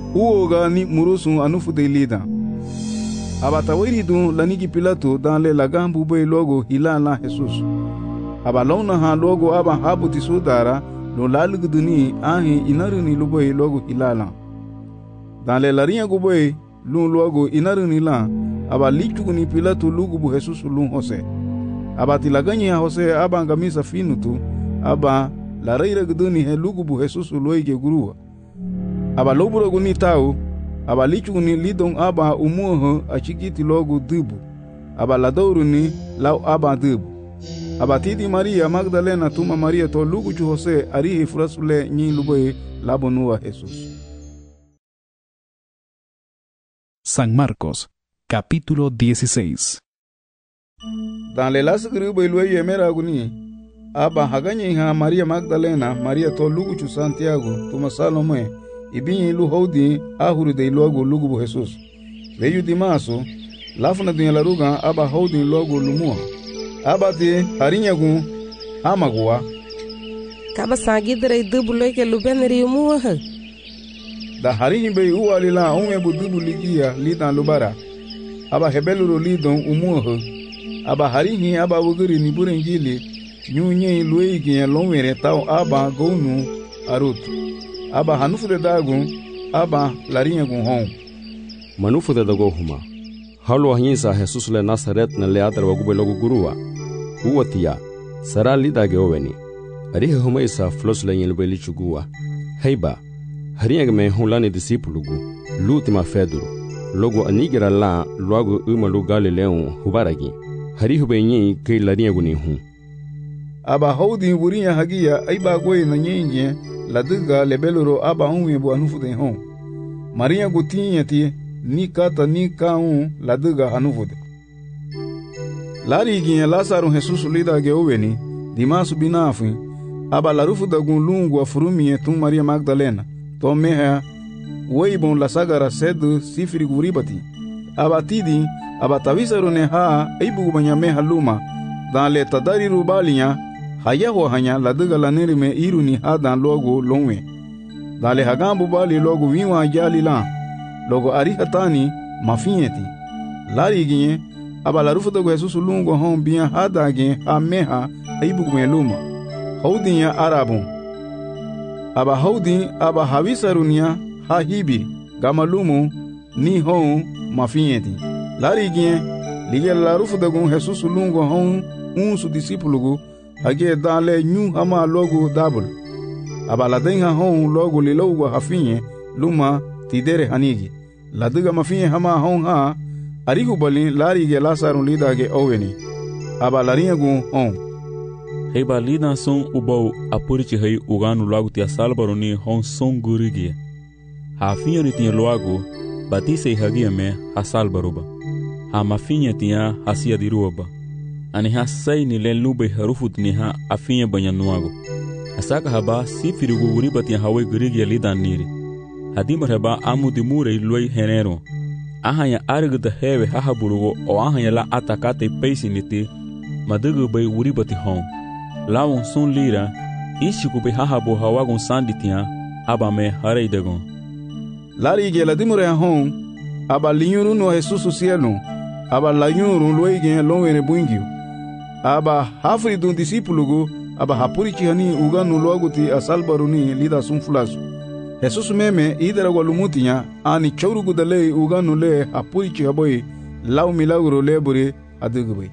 uoga ni murusun anufude lida. Abatawiri dun lanigi Pilato dan le lagambu boy logo hilala Jesus. Abalona ha logo aba habuti sudara lo lalugduni ahi inaruni luboy logo hilala. Dan le larinha guboy lun logo inaruni la aba lichuguni Pilato lugubu Jesus lun Jose. Abati laganya Jose aba ngamisa finutu aba la reira gduni he lugubu Jesus loige gurua. Aba loburo guni tau aba lichuguni lidon aba umuho achigiti logo dubu. Aba ladoruni lau aba dubu. Aba tidi Maria Magdalena tuma Maria to lugu chu Jose arihi furasule nyi luboy labonua Jesus. San Marcos, capítulo 16. Dan le las grubo luye yemera guni aba haganye ha Maria Magdalena Maria to lugu chu Santiago tuma Salome ibinyi lu hodi ahuru de logo lugu Jesus. Veyu dimaso lafuna dunya laruga aba hodi logo lumua. Abati harinyagu amagua kaba sagidre dubulo ke lubenri umuha da harinyi be uwalila onwe budubu ligia lidan lubara aba hebeluro lidon umuha aba harinyi aba wuguri ni burenjili nyunye luigi lonwere taw aba gonu arutu aba hanufude dagu aba larinyagu hon manufude dago huma halo hinsa Jesus le Nazaret na le adar wagube logo gurua uwatia sara lidage oweni arihe huma isa flos le nyelbe lichugua heiba hariya me hulani disipulugu lutima feduru logo anigira la logo umalu Galileon hubaragi harihu benyi ke lariya guni hu aba hodi burinya hagia aiba goy na nyenye laduga lebeluro aba hunwe bu anufude hon Maria gutinyati ni kata ni kaun laduga anufude lari ginye Lazaro Jesus lidage oweni dimasu binafi aba larufu dagun lungu afurumie tum Maria Magdalena to meha weibon la sagara sedu sifiri guribati aba tidi aba tawisaro ne ha aibu banyameha luma dan le tadari rubalinya hayaho hanya laduga lanirime iruni ha dan logo lonwe dan le hagambu bali logo wiwa jali la logo arihatani mafinyeti lari ginye aba larufu dago Jesus lungo hon biya hadage ameha aibu meluma haudinya arabun aba haudi aba hawisarunya ha hibi gamalumu ni hon mafinyeti lari ginye lige larufu dago Jesus lungo hon unsu disipulugu hage dale nyu hama logo dabul aba ladenga hon logo lilogo hafinye luma tidere hanigi laduga mafinye hama hon ha arihu bali lari ge Lazaro lidage oweni aba larinyagu hon heiba lidan son ubau apurichi hei uganu lagu tia salbaroni hon son gurigi hafinye ni tia loagu batise hagia me hasalbaruba ha mafinye tia hasia diruba ani hasai ni le lube harufut ni ha afinye banyanuago asaka haba sifirigu guribati hawe gurigi lidan niri hadimar haba amudi mure loi henero ahanya arigda hewe hahaburugo o ahanya la atakate peisiniti madugu bay wuribati hon lawon sun lira ishiku be hahabu hawagun sanditia aba me hareidagon lari ge ladimure hon aba linyuru no Jesus cielo aba lanyuru loige lonwere buingio aba hafri dun disipulugo aba hapurichi hani uganu loguti asalbaruni lida sunfulasu Jesus meme idara walumutinya ani chaurugu dale uganu le hapurichi haboy law milagro lebure adugubay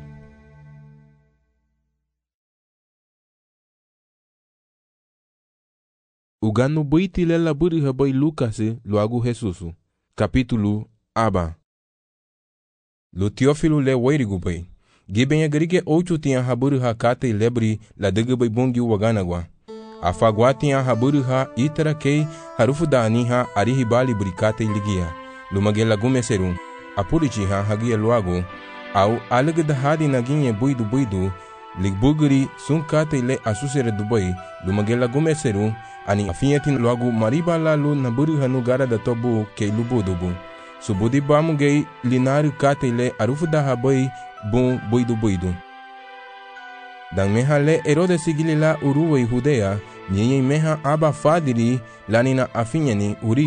uganu boiti le laburi haboy Lucas loagu Jesusu capítulo aba lo Teófilo le wairigubay gibenye garige ocho tinha haburi hakate lebri la dugubay bungi waganagwa afagwatia haburuha itarakei harufu daniha arihibali burikate ligia lumagela gumeserum apurichiha hagia luago au alagda hadi naginye buidu ligbuguri sunkate le asusere dubai lumagela gumeserum ani afiyetin luago mariba la lu naburuha nugara da tobu ke lubudubu subudi bamugei linari kate le arufu da habai bun buidu dan meha le Herodes sigili la uruwe Judea nyenye meha aba fadiri lanina afinyeni uriu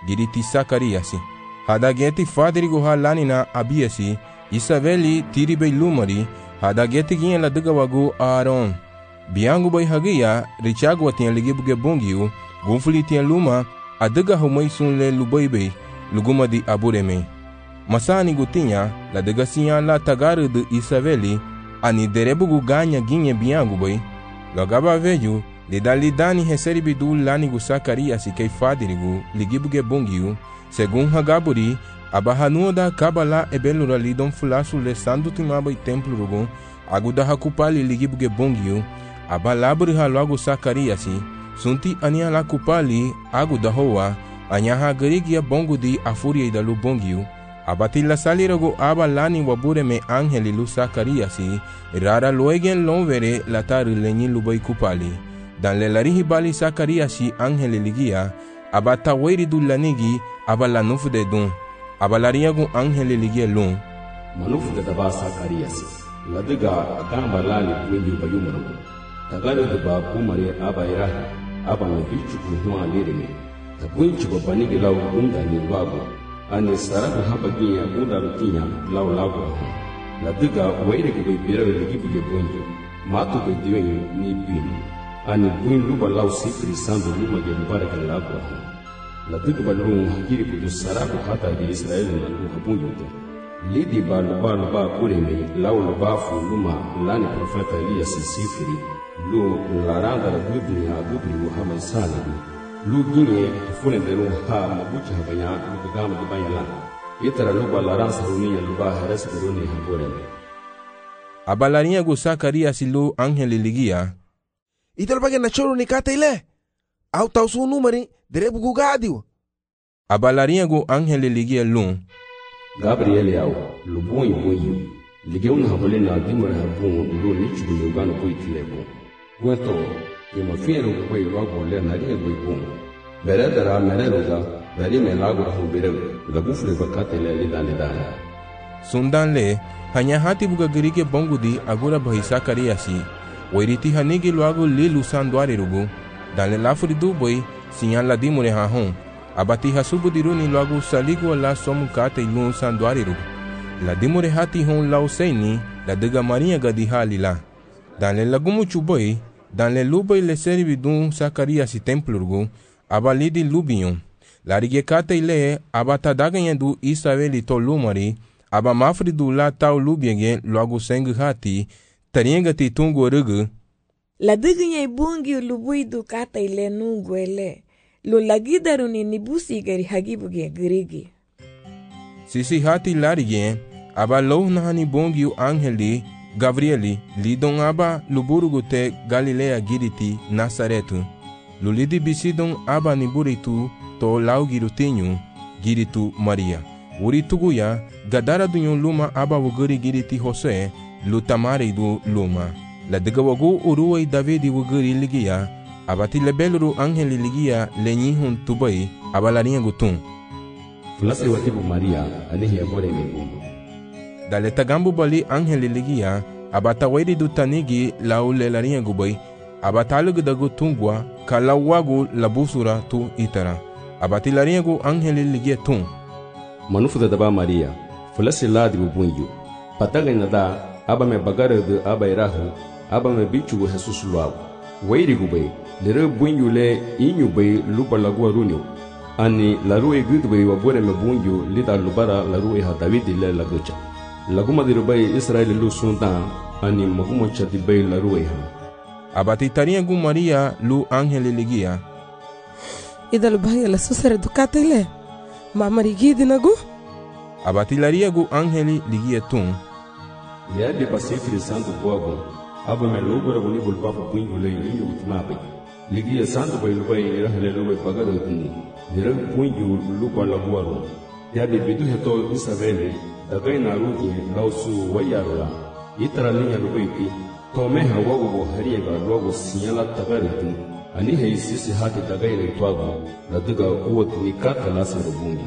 giriti Sakariasi. Hadageti fadrigu ha lanina Abiasi, Isaveli tiribei lumari, hadageti ginha laduga wagu Aaron. Biangu bai hagia, Richagu atinha ligibuge bungiu, gunfuli tinha luma, aduga humai sunle lubaibei, luguma di abureme. Masani gutinha, laduga sinha la tagaru de Isaveli, ani derebugu ganha ginha biangu bai, logaba veju, lidani receribidu lanigu Sakariasi kei fadrigu, ligibuge bungiu, Según Hagaburi, abahanua da kabala ebelura lidon fulasu le sandu timaba e templo rugun, aguda hakupali ligibuge bongiu, abalaburi halagu Sakariasi, sunti ania la kupali, aguda hoa, anyaha garigia bongo di afuria idalu bongiu, abatila salirago abalani wabure me angeli lu Sakariasi, rara luegen lonvere latari lenyi lubai kupali, dan lelarihi bali Sakariasi angeli ligia, abata wairi du lanigi, abala nufu de dun, abalariagu angeli ligia lun. Manufu de daba Sakariasi, ladiga kamba lani kwenye bayumarugu. Tagare de ba kumare aba irahi, aba na bichu kuhua lirime. Tabunchi ba banigi lau unda ni lwago, ane saragu hapa ginya unda rutinya lau lago. Ladiga wairi kubai birawe ligibuge bonjo, matu be diwenye ni bini. Ane buin luba lau sifri sandu luma gelubaraka lago. Ladiga balung hagiri kudu saragu hata di Israel na luha bunjuta. Lidi ba luba kureme lau lubafu luma lani profeta Elias sifri. Lu laranga la gubni Muhammad Salihu. Lu gine fune de lu ha mabucha habanya lu gama de bayala. Itara luba laransa runia luba harasa runi haboreme. Abalaria gu Sakariasi lu angeli ligia. Ital bagen na choro ni kata ile. Au tau su numeri derebu gu gadiu. Abalaria gu angeli ligia lu. Gabriel yao lu bonyi. Ligeu habole na dimara habon lu nichu yugano poitilebo. Guento, que me fiero que voy luego le naría voy bon. Beredera mereluga, beri me lago a bereu, la bufle bakate le dale. Sundan le, hanya hati buga gerike bongudi agura bahi Sakariasi, wairiti hanigi luago lilu sanduari rugu, dale lafuri du boy, sinyan la dimure hahon, abati hasubu diruni luago saligu la somu kate ilun sanduari rugu. La dimure hati hon lauseni, la dega maria gadiha la. Dans le lagumu chuboy, dans le luboy le servi dun Sakariasi templurgu, abalidi lubion. La rigekata ile abata daganyandu Israeli to lumari, aba mafridu la tau lubiege logo seng hati, tariengati tungu rugu. La diganya bungi lubui du kata ile nungu ele, lo lagidaru ni nibusi gari hagibuge grigi. Sisi hati larige, aba loh nahani bungi angeli, Gabrieli, lidon aba luburugu te Galilea giriti Nasaretu. Lulidi bisidon aba niburitu to lau girutinyu, giritu Maria. Urituguya, gadara dunyon luma aba wuguri giriti Jose, lutamari du luma. La digawagu uruway Davidi wuguri ligia, abati lebeluru angeli ligia lenyihun tubai, aba laringa gutun. Fulasi watibu Maria, anihi abore megumu. Dale tagambu bali angeli ligia, abata wairi du tanigi lau lelarinha gubai, abata alugu dagu tungwa, ka lau wagu labusura tu itara. Abati larinha gu angeli ligia tung. Manufu da daba Maria, fulasi ladi bubunju. Pataga nada, aba me bagare de aba irahu, aba me bichu gu Jesus luagu. Wairi gubai, lere bunju le inyu bai lupa lagua runyo. Ani larue gudu bai wabure me bunju lida lubara larue ha Davidi le lagucha. Laguma di rubai Israeli lu sundan, ani maguma chati bai la rueha. Abati taria gu Maria lu angeli ligia. Ida lu bahia la susere dukata ile. Mamari gidi nagu? Abati laria gu angeli ligia tung. Liya di pasifri santo buago, aba me lubara guni bulpafa puingu le inyo utmabe. Ligia santo bai lubai irahale lubai pagado tuni. Lira puingu lupa la buaro. Ya di bidu heto Isabelle, dagai na rugi lausu wayarula. Itara linya lubaiti, tomeha wago hariega logo sinyala tagaritu. Ani hei sisi hati dagai leitwago, la duga uot nikata lasa rubungi.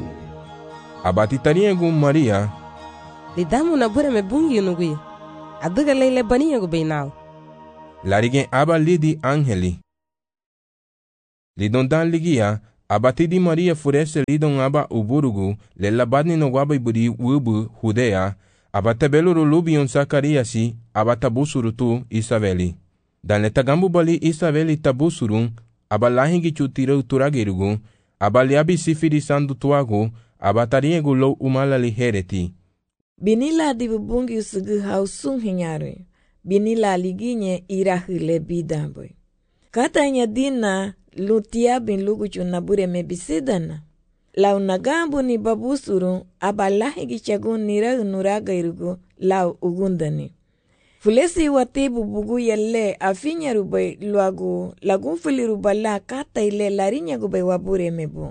Abati taria gu Maria. Lidamu na bure me bungi unugui. Aduga leile baniya gu beinao. Larige aba lidi angeli. Lidon dan ligia, Abatidi Maria furese lidon aba uburugu le labadni no guaba iburi wubu Judea, abatabeluru lubion Sakariasi, abatabusuru tu Isabeli. Dan le tagambu bali Isabeli tabusurun, abalahingi chutira uturagirugu, abaliabi sifiri sandu tuagu, abatariegu lo umalali hereti. Binila dibubungi usugu hausun hinyare. Binila liginye irahile bidamboy. Katanya dina lutia bin luguchu nabure mebisidana. Lau nagambu ni babusuru abalahingi chagun nira nuraga irugu lau ugundani. Fulesi watibu bugu yelle afinya rubai luagu lagun fili rubala kata ile larinya gubay wabure mebu.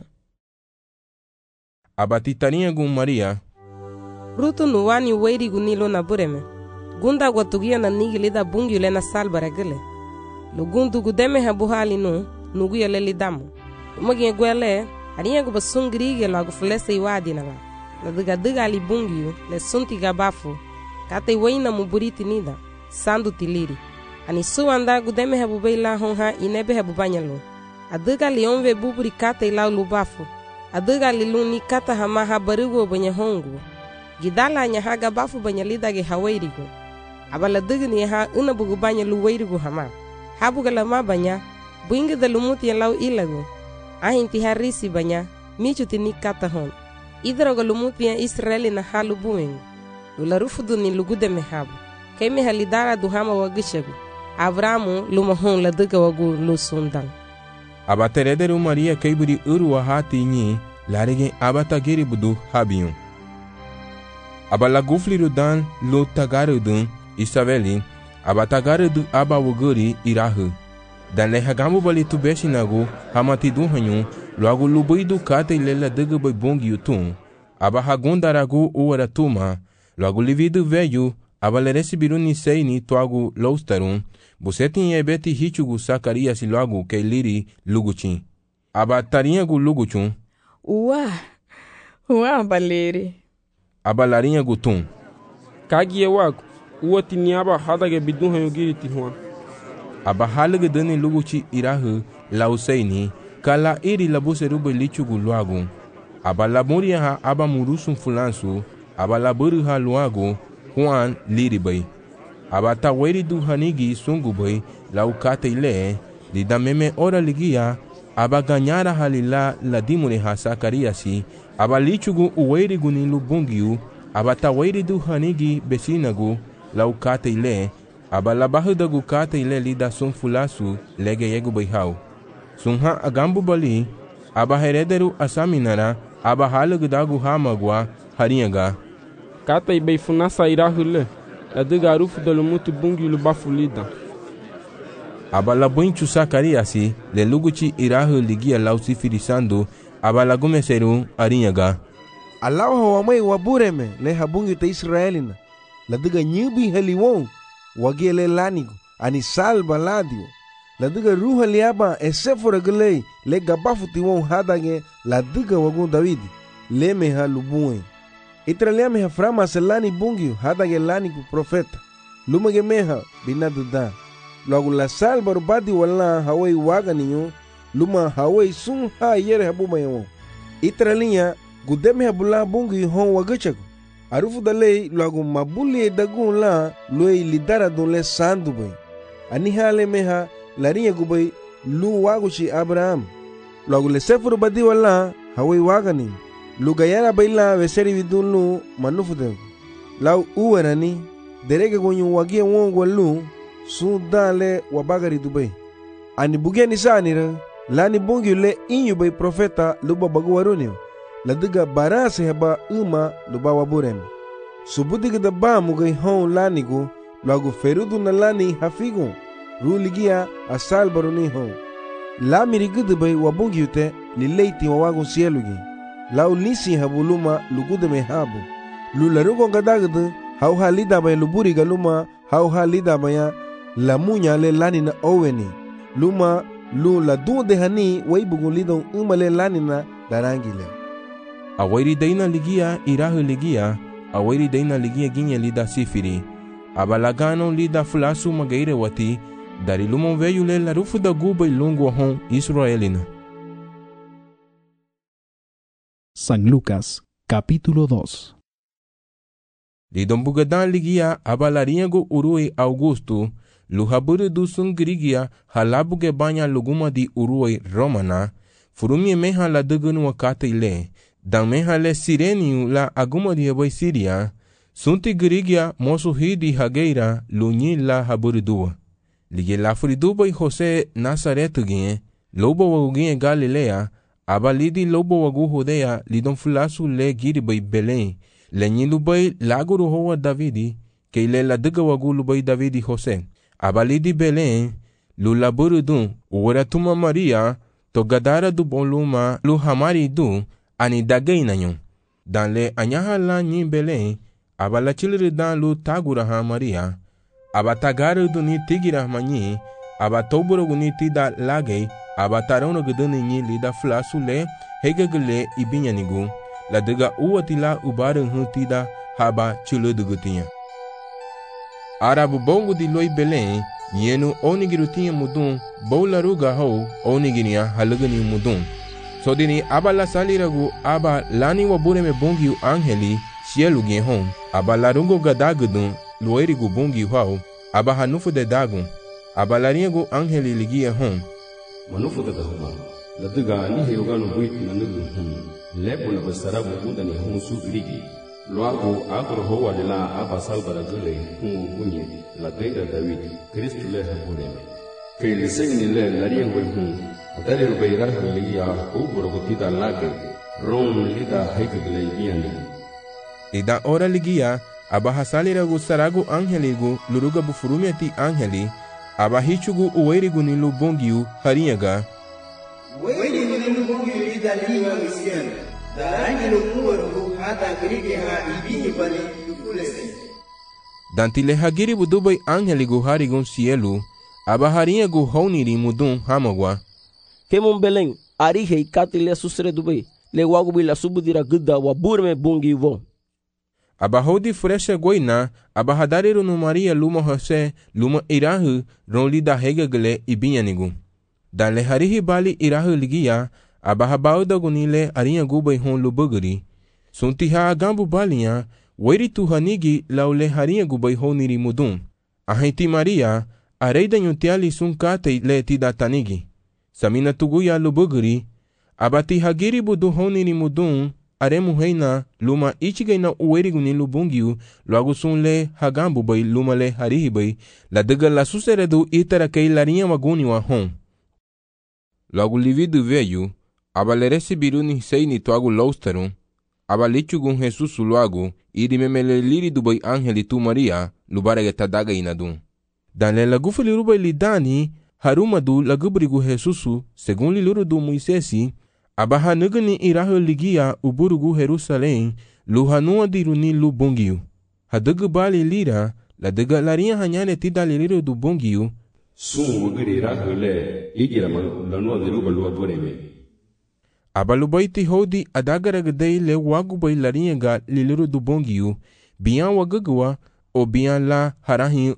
Abatitania gun Maria. Rutu nuwani weiri gunilo na bureme. Gunda watugia na nigilida bungi ule na salbara gile. Lugundu gudeme habuhali nugu yale lidamu. Umagie gwele, hariya guba sungirige lagu fulese iwadi na ba. Na diga li bungi le sunti gabafu. Kate weina muburiti nida. Sandu tiliri. Ani suwanda gudeme habubei la honha inebe habubanyalo. Adiga li onve buburi kate ilau lubafu. Adiga li luni kata hamaha barigo banya hongu. Gidala nya haga bafu banya lidage hawairigo. Abala digni ha unabugu banya luwairigo hama. Habuga lama banya, buinga da lumuti lau ilago. Ahinti harisi banya, michuti ni kata hon. Idroga lumuti ya Israeli na halu buing. Lularufudu ni lugude mehabu. Keme halidara duhama wagishagu. Abramu lumahon la diga wagu lusundang. Abaterederu Maria kaiburi urwa hati nyi, larige abatagiri budu habiyon. Abalagufliru dan lo tagarudun Isabeli, abatagarudu abawuguri irahu. Dan lehagambu bali tubeshinagu hamatidu hanyu, loagu lubuidu kate ilela diga bai bongi utun. Abahagundaragu uwaratuma, loagu lividu veyu, abaleresibiru ni seini tuagu loustarun, busetin yebeti hichugu Sakariasi loagu keiliri luguchin. Abatariagu luguchun. Uwa baleri. Abalarinha gutun. Kagie wago, uoti niaba hadage bidun hayugiri tihuan. Abahalige dani luguchi irahu lauseini, kala iri labuseru belichugu luagu. Abalamuria ha abamurusun fulansu, abalaburu ha luagu, Juan liribai. Abataweri du hanigi sungubai, laukate ile, lidameme ora ligia, abaganyara halila ladimune ha Sakariasi, abalichugu uweri gunilu bungiu, abataweri du hanigi besinagu, laukate ile, abalabahudagu kate ile lida sunfulasu, lege yegu bayhau. Sunha agambu bali, abaherederu asaminara, abahalugudagu hamagwa, harinyaga. Kata ibeifunasa irahule, ladiga rufu dalumuti bungiu bafulida. Abalabuinchu Sakariasi, le luguchi irahu ligia lausi firisando, abalagumeseru arinyaga. Alawa wamai wabureme le habungi ta Israelina. Ladiga nyubi haliwon, wagie le lanigo, ani salba ladio. Ladiga ruha liaba esefora gulei, le gabafu tiwon hadage, ladiga wagun Davidi, le meha lubuen. Itralia meha frama selani bungiu, hadage lanigo profeta. Lumage meha binadudan. Logo la salba rubadi wala hawai waganiyo, luma hawai sun ha yere habuma yawo. Itralia gudeme habula bungi hon wagachago. Arufu dalei logo mabuli dagun la loi lidara don le sandu bay. Ani hale meha larinya gubay lu waguchi Abraham. Logo le sefuru badi wala hawai wagani. Lugayara bayla veseri vidun lu manufude. Lau uwerani derege gonyu wagie wongwa lu sun dale wabagari Dubai. Ani bugeni sanira lani bungi le inyu bay profeta luba baguwarunio. Ladiga barase heba uma luba waburem. Subudiga da ba mugay hon lanigo lagu ferudu na lani hafigo ruligia asal baruni hon. La mirigudu bay wabungi ute li leiti wawagun sielugi. Lau lisi habuluma lugude me habu. Lularugo gadagdu hau halida bay luburi galuma hau halida baya la munya le lani na oweni. Luma lu la de hani waibugun lidon umale lani na darangile. Awairi daina ligia irahu ligia, awairi daina ligia ginye lida sifiri. Abalagano lida fulasu magaire wati, dari lumon veyu le la rufu da guba ilungu hon Israelina. San Lucas, capítulo 2. Lidon bugadan ligia abalarinhago urui Augusto, luhaburu du sungrigia halabuge banya luguma di urui Romana, furumie meha la degunu wakata ile, dan meha le sireniu la aguma di haboi Siria, sunti grigia mosu hidi hageira lunyi la haburu dua. Lige la furidubai Jose Nazaretugie, lobo wagugie Galilea, abalidi lobo wagu Judea lidon fulasu le giribai Belém, lenyi lubai laguru hoa Davidi, ke ile la diga wagu lubai Davidi Jose. Abalidi Belém, lu laburu dun, uwara tuma Maria, to gadara du boluma lu hamari du, ani dagay na yon. Dan le anyaha la nyi Belém, abala chiliri dan lu taguraha Maria, abatagaru du ni tigira manyi, abatoburo gu ni tida lagay, abatarono guduni nyi lida flasu le, hegagale ibinyanigu, la diga uwatila ubarang hutida haba chiludugutinya. Arabu bongo di loi Belém, yenu onigirutinha mudun, boularuga ho, oniginia halugani mudun. So dini abala saliragu aba lani wabureme bongiu angeli, cielo hon, aba larungo gadagudun, luerigu bongiu hau, aba hanufu de dagun, aba laringo angeli ligia hon. Manufu de dahuma, la diga ni heugano buit na nugu lepo na basarabu budani hon su grigi. Luego agro hoa de la aba salvara gule unye la deira David Cristo le habuleme que le segni le la riengo atare rubeira ligia ubro gotida lage rom lida hekgle biani ida ora ligia aba hasalira gu saragu angeligu luruga bufurumiati angeli aba hichugu uwerigu ni lubongiu harinyaga uwerigu ni lubongiu lida liwa misiana da angelo kuwaru Dantile hagiri budubai angeligu harigun cielo, abaharinha gu honiri mudun hamagwa. Kemon Belém, arihei katile susre dubai, le wagu bila subudira gudda wa burme bungi von. Abahodi fresha goina, abahadariru no Maria luma Jose, luma irahu, ronli da hegagale ibinyanigu. Dale harihi bali irahu ligia, abahabauda gunile arinha gubai hon lubuguri. Suntiha agambu balinha, weri tu hanigi laule harinha gubai honiri mudun. Ahenti Maria, areida nyutiali sun katei le tida tanigi. Samina tuguya lubuguri, abati hagiri budu honiri mudun, aremu heina, luma ichigaina uweri guni lubungiu, loagu sun le hagambu bai luma le harihi bai, la diga la suseredu itara kei larinha waguni wa hon. Loagu lividu veio, abaleresi biruni seini tuagu lausterum, abalichugun Jesus luagu, iri memele liri dubai angeli tu Maria, lubarege tadaga inadun. Dan le lagufu lirubai lidani, harumadu lagubrigu Jesusu, segun liluru du Moisesi, abaha nugani irahu ligia uburugu Jerusalém, luhanua diruni lu bongiu. Hadugu bali lira, la diga larinha hanyane tida liriru du bongiu, sun wugiri irahu le, igira lanua diruba lua bureme. Abalubaiti hodi adagaragadei le wagubai larinha liliru du bongiu, bian wagagua o bian la harahin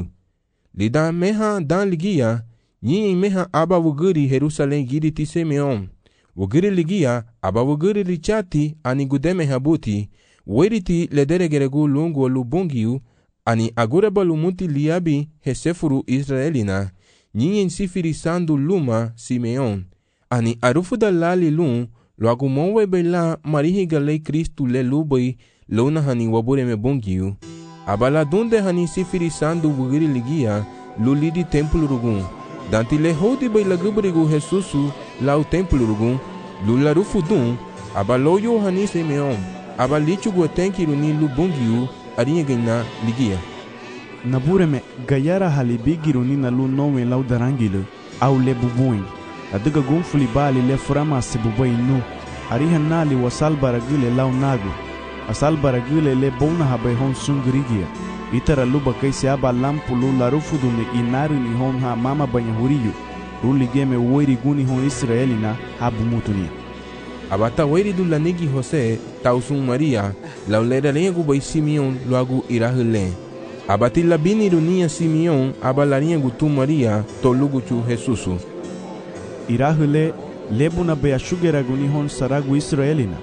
Lida meha dan ligia, nyi meha aba wugiri Jerusalém giri ti Simeon. Wugiri ligia, aba wugiri richati ani gudeme habuti, weriti lederegeregu lungu lu bongiu, ani agureba lumuti liabi hesefuru Israelina, nyi sifiri sandu luma Simeon. Ani arufu da lali lun, loagu monwe bela marihi galei Kristu le lubai, lona hani wabureme bongiu. Abala dunde hani sifiri sandu wugiri ligia, lulidi templu rugun. Danti le hodi bai lagubrigu Jesusu, lau templu rugun, lularufu dun, abaloyo hani Simeon, abalichugu atenkiru ni lu bongiu, arinha gina ligia. Nabureme gayara halibigiru ni na lu nowe lau darangilu, au le bubuin. Adiga gunfuli bali le furama sibubai nu, ariha nali wasalbara gile lau nagu, asalbara gile le bona habai hon sungrigia, itara luba kaisi aba lampu lu larufudu ni inari ni hon ha mama banyahuriyu, ruli game weri guni hon Israelina habu mutuni. Abata weri du lanigi Jose, tausun Maria, lau lera lengu bai Simeon luagu irahule. Abati labini runia Simeon, abalarinha gutu Maria, toluguchu Jesusu. Irahule lebuna beashugera guni hon saragu Israelina.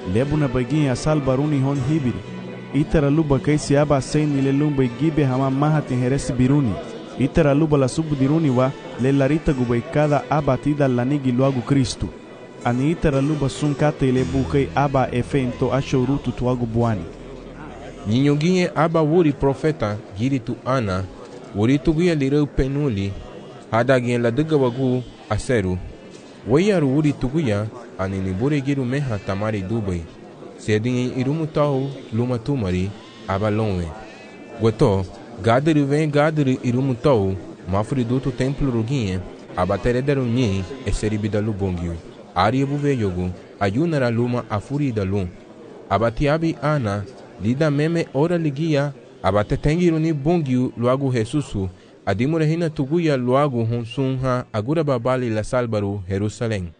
lebu na bagin asal baruni hon hibiri. Itara luba kaisi aba saini le lumba gibe hama mahati heresi biruni. Itara luba la subu diruni wa le larita gubai cada aba tida lanigi luagu Kristu. Ani itara luba sun kate le bukai aba efento ashorutu tuagu buani. Ninyoginye aba wuri profeta giri tu ana, wuri tuguya lireu penuli, hadagin la diga wagu aseru. Wayaru wuri tuguya, ani nibure giru meha tamari dubai. Sedin irumu tau luma tumari, aba lonwe. Goto, gadiri vem gadiri irumu tau, mafri dutu templo ruginye, aba terederu nyi, eseribida lubongyu. Ari buve yogu, ayunara luma afuri da lum. Aba tiabi ana, lida meme ora ligia, aba tetengiru ni bongyu luagu Jesusu, adimure hina tuguya luagu honsunha, agura babali la salbaru Jerusalém.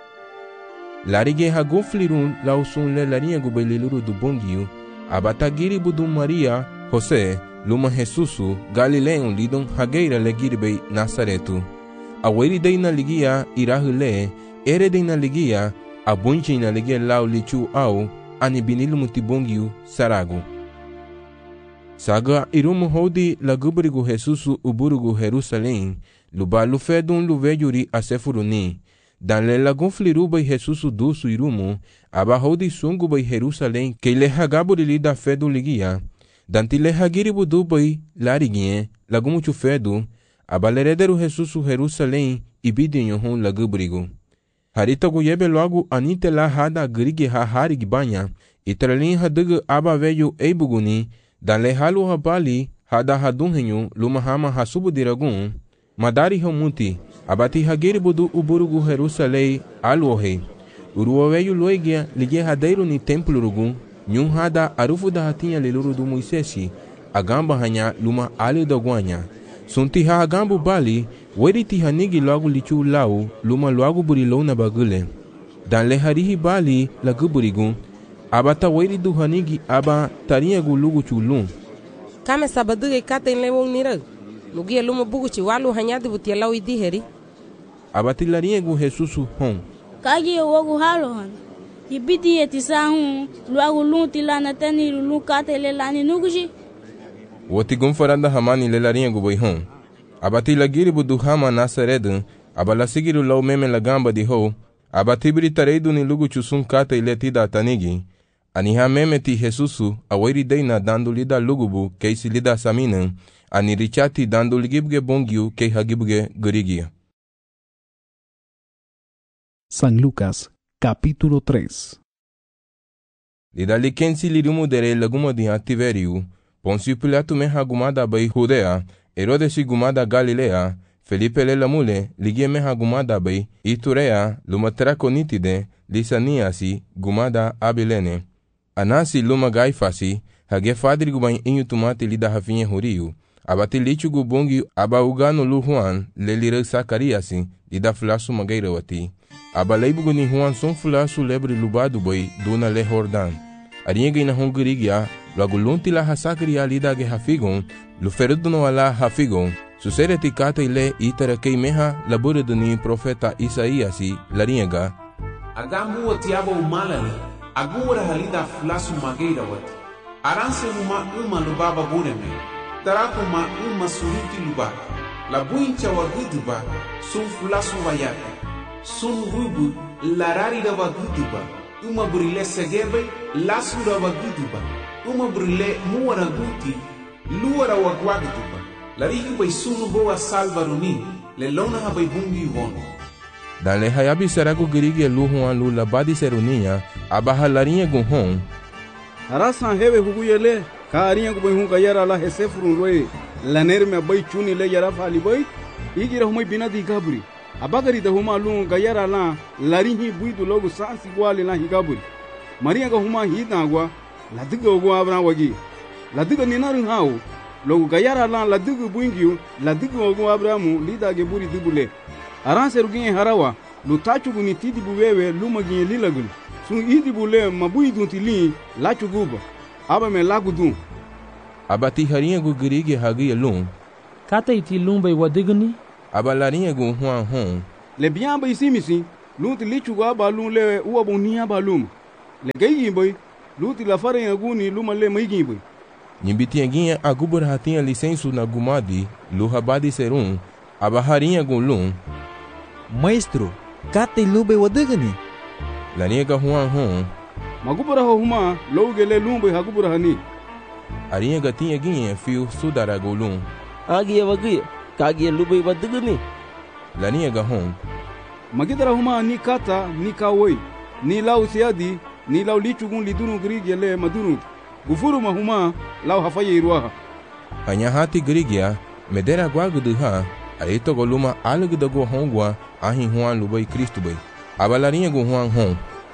Larige haguflirun lausun le larinha gubeliluru do bongyu, abatagiri budu Maria, José, luma Jesusu, Galileon lidon hageira legiribei Nazaretu. Aweri dei na ligia irahule, ere dei na ligia, abunchi na ligia lau lichu au, anibinilu mutibongyu saragu. Saga irumu hodi lagubrigu Jesusu uburugu Jerusalém, lubalu fedun luvejuri asefuruni. Dan le lagun fliruba Jesusu dusu irumu, aba hodi sunguba Jerusalém, que le hagaburi da fedu ligia. Danti le hagiribu dubai lariguinhe, lagumuchu fedu, aba lerederu Jesusu Jerusalém, ibidinho hon lagubrigu. Harita guyebe logo anite la hada grigi ha harig banha, itralin hadugu aba veio eibuguni, dan le halu habali, hada hadunhenyu, luma hama hasubu diragun, madari homuti, abati hagiri budu uburugu Jerusalém, aluohei. Uruo veio loigia, ligue hadeiro ni templo rugun, nyun hada arufu da hatinha liluru do Moisesi, agamba hanya luma ali da guanya. Sunti ha agambu bali, weriti hanigi logo lichu lau, luma logo burilou na bagule. Dan le harihi bali la guburigun, abata weri du hanigi aba tarinha gulugu chulum. Kame sabaduge kata in lewong nira. Nugia luma buguchi walu hanyadi butia lau idiheri. Abati larinha gu Jesusu hon. Kagi wogu halohan. Ibidi etisahun, luagu lunti lana tani lulu kata le lani nuguji. Woti gumfaranda hamani le larinha gu hon. Abati lagiri budu hama Nazaredu, abala sigiru lau meme la gamba di ho, abati britareidu ni lugu chusun kata iletida tanigi. Aniha meme ti Jesusu, aweri deina dando lida lugubu, keisi lida saminan, ani richati dando ligibge bongyu, kei hagibge gurigia. San Lucas, capítulo 3. Lida likensi lirumu dere laguma di Tiveriu, Poncio Pilato me hagumada bai Judea, Herodes gumada Galilea, Felipe le lamule, ligie me hagumada bai Iturea, luma traconitide, Lisaniasi, gumada Abilene. Anasi luma Gaifasi, hage fadri gubain inyu tumate lida hafinye huriu, abati lichu gubongi aba ugano lu Juan, le lire Sakariasi, lida flasu magaira wati. Aba leibugu ni Juan son flasu lebre lubadu bai, duna le Jordan. Arienge ina hongirigia, logo lunti la hasakria lida ge hafigon, luferudu no ala hafigon, susereti kata ile itara kei meha laburedu ni profeta Isaiasi, lariega. Agambu wati aba umalari, agura halida flasu magaira wati. Aranse uma lubaba bureme, tarakuma uma suruti luba, la buincha waguduba, sun flasu wayapi, sun rubu, larari da waguduba, uma burile segebe, lasura waguduba, uma burile muara guti, luara wagwaguduba, larihi bai sunu boa salvaruni, le lona ha bai bungi vono. Dan le hayabi saragu girige lu Juan lu labadi seruninha, abaha larinha gunhon. Harasan hewe huguyele, kaarinya kubai hunka yara la hesefurun roe, laner me bai chuni le yara fali bai, igira humai binati gaburi. Abagari da huma lu gayara la larinhi buidu logo sansi gwali la higaburi. Maria ga huma hidagwa, la diga ogo abra wagi. La diga ninarin hao, logo gayara la diga buingiu, la diga ogo abramu lida ge buri dibule. Aranse ruginye harawa, lu tachu guni tidi buwewe luma ginye lilagul. Sun idi bule mabui duntili la chuguba. Aba me lagudun. Abati harinha gu girige hagi lum. Kata iti lumba wadigani? Aba larinha gu Juan hon. Le biamba isimisi, lunti lichu aba lum le uabun ni aba lum. le gaigi boy luti la fare aguni luma le maigi boy Nyimbitianguinha a gubra tinha licença na gumadi, luhabadi serum, abaharinha gulum. Maestro, kate lube wadagani. Laniga huan hon. Magubra huma, logele lumbe hagubra hani. Arinha gatinha guinha fio sudara gulum. Agia wagia, kagia lube wadagani. Laniga hon. Magidara huma ni kata, ni kawoi, ni lau siadi, ni lau lichugun lidunu grigele madunu. Gufuru mahuma lau hafaye iruaha. Anyahati grigia, medera guaguduha, areto goluma alugdago hongwa, ahin huan lubai Cristo bai. Abalarinha go huan hon.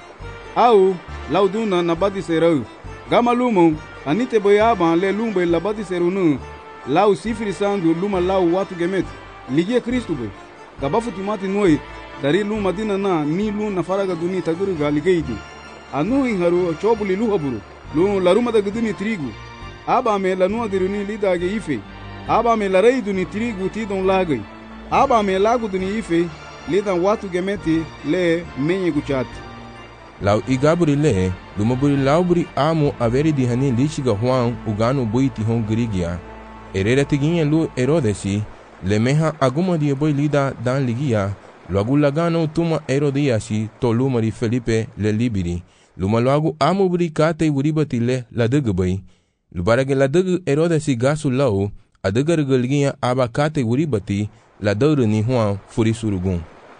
Au, lau duna nabadi serau. Gama lumo, anite boyaba le lumbe labadi serunu. Lau sifiri sandu luma lau watu gemet. Ligia Cristo bai. Gabafu timati noi, dari luma dina na ni luna faraga duni taguruga ligeidu. Anu inharu chobuli luhaburu. Lu laruma da guduni trigo. Aba me lanua diruni lidage ife. Aba me larei duni trigo tidon lagai. Aba me lago duni ife lidan watu gemeti le menye guchati. Lau igaburi le, lumaburi lauburi amo averi di hani lichiga huan ugano buiti hon grigia. Erera tiguinha lu erodesi, le meha aguma di boi lida dan ligia, loagu lagano tuma erodiasi tolumari Felipe le libiri. Luma loagu amo buri kate buribati le la degbai. Lubarage la deg erodesi gasu lau, a degargaligia aba kate buribati la deuru ni huan furi surugun.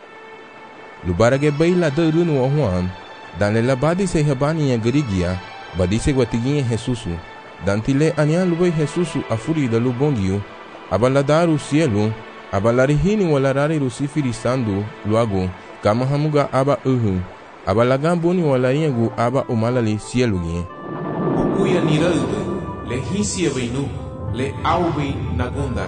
Lubarage bai la deuru no huan, dan le labadi se habani ya garigia, badise guatiguinha Jesusu. Dantile ania lubai Jesusu a furi da lubongiu, abaladaru cielo, abalarihini walarari rusifiri sandu, luago, kama hamuga aba abalagambuni walaringu aba umalali cielo. Ukuya niralde, le hisia beinu, le aubi nagunda.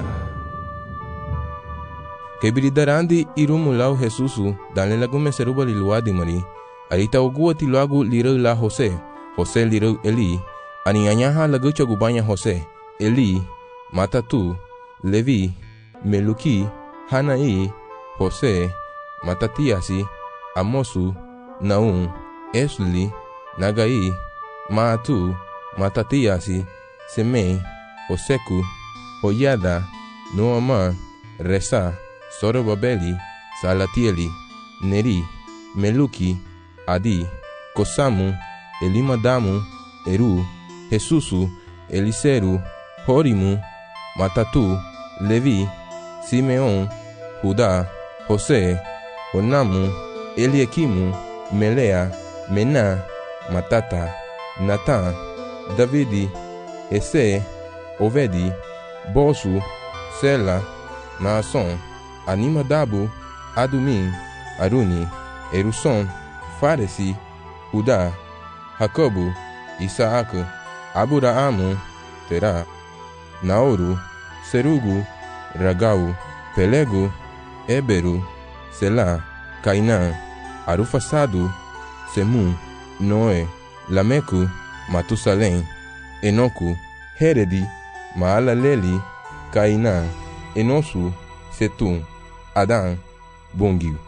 Kebridarandi irumulau Jesusu, dan le lagume seruba liluadi mari, arita uguati luagu lirau la Jose lirau Eli, anianyaha lagu chagubanya Jose, Eli, Matatu, Levi, Meluki, Hanai, Jose, Matatiasi, Amosu, Naum, Esli, Nagai, Maatu, Matatiasi, Semei, Oseku, Oyada, Noama, Resa, Sorobabeli, Salatieli, Neri, Meluki, Adi, Kosamu, Elimadamu, Eru, Jesusu, Eliseru, Horimu, Matatu, Levi, Simeon, Judá, José, Onamu, Eliakimu, Melea, Mena, Matata, Natan, Davidi, Ese, Ovedi, Bosu, Sela, Naason, Animadabu, Adumim, Aruni, Eruson, Faresi, Judá, Jacobu, Isaac, Aburaamu, Terá, Naoru, Serugu, Ragau, Pelego, Éberu, Selá, Cainã, Arufasadu, Semu, Noé, Lameco, Matusalém, Enoco, Heredi, Maalaleli, Cainã, Enosu, Setum, Adán, Bongiu.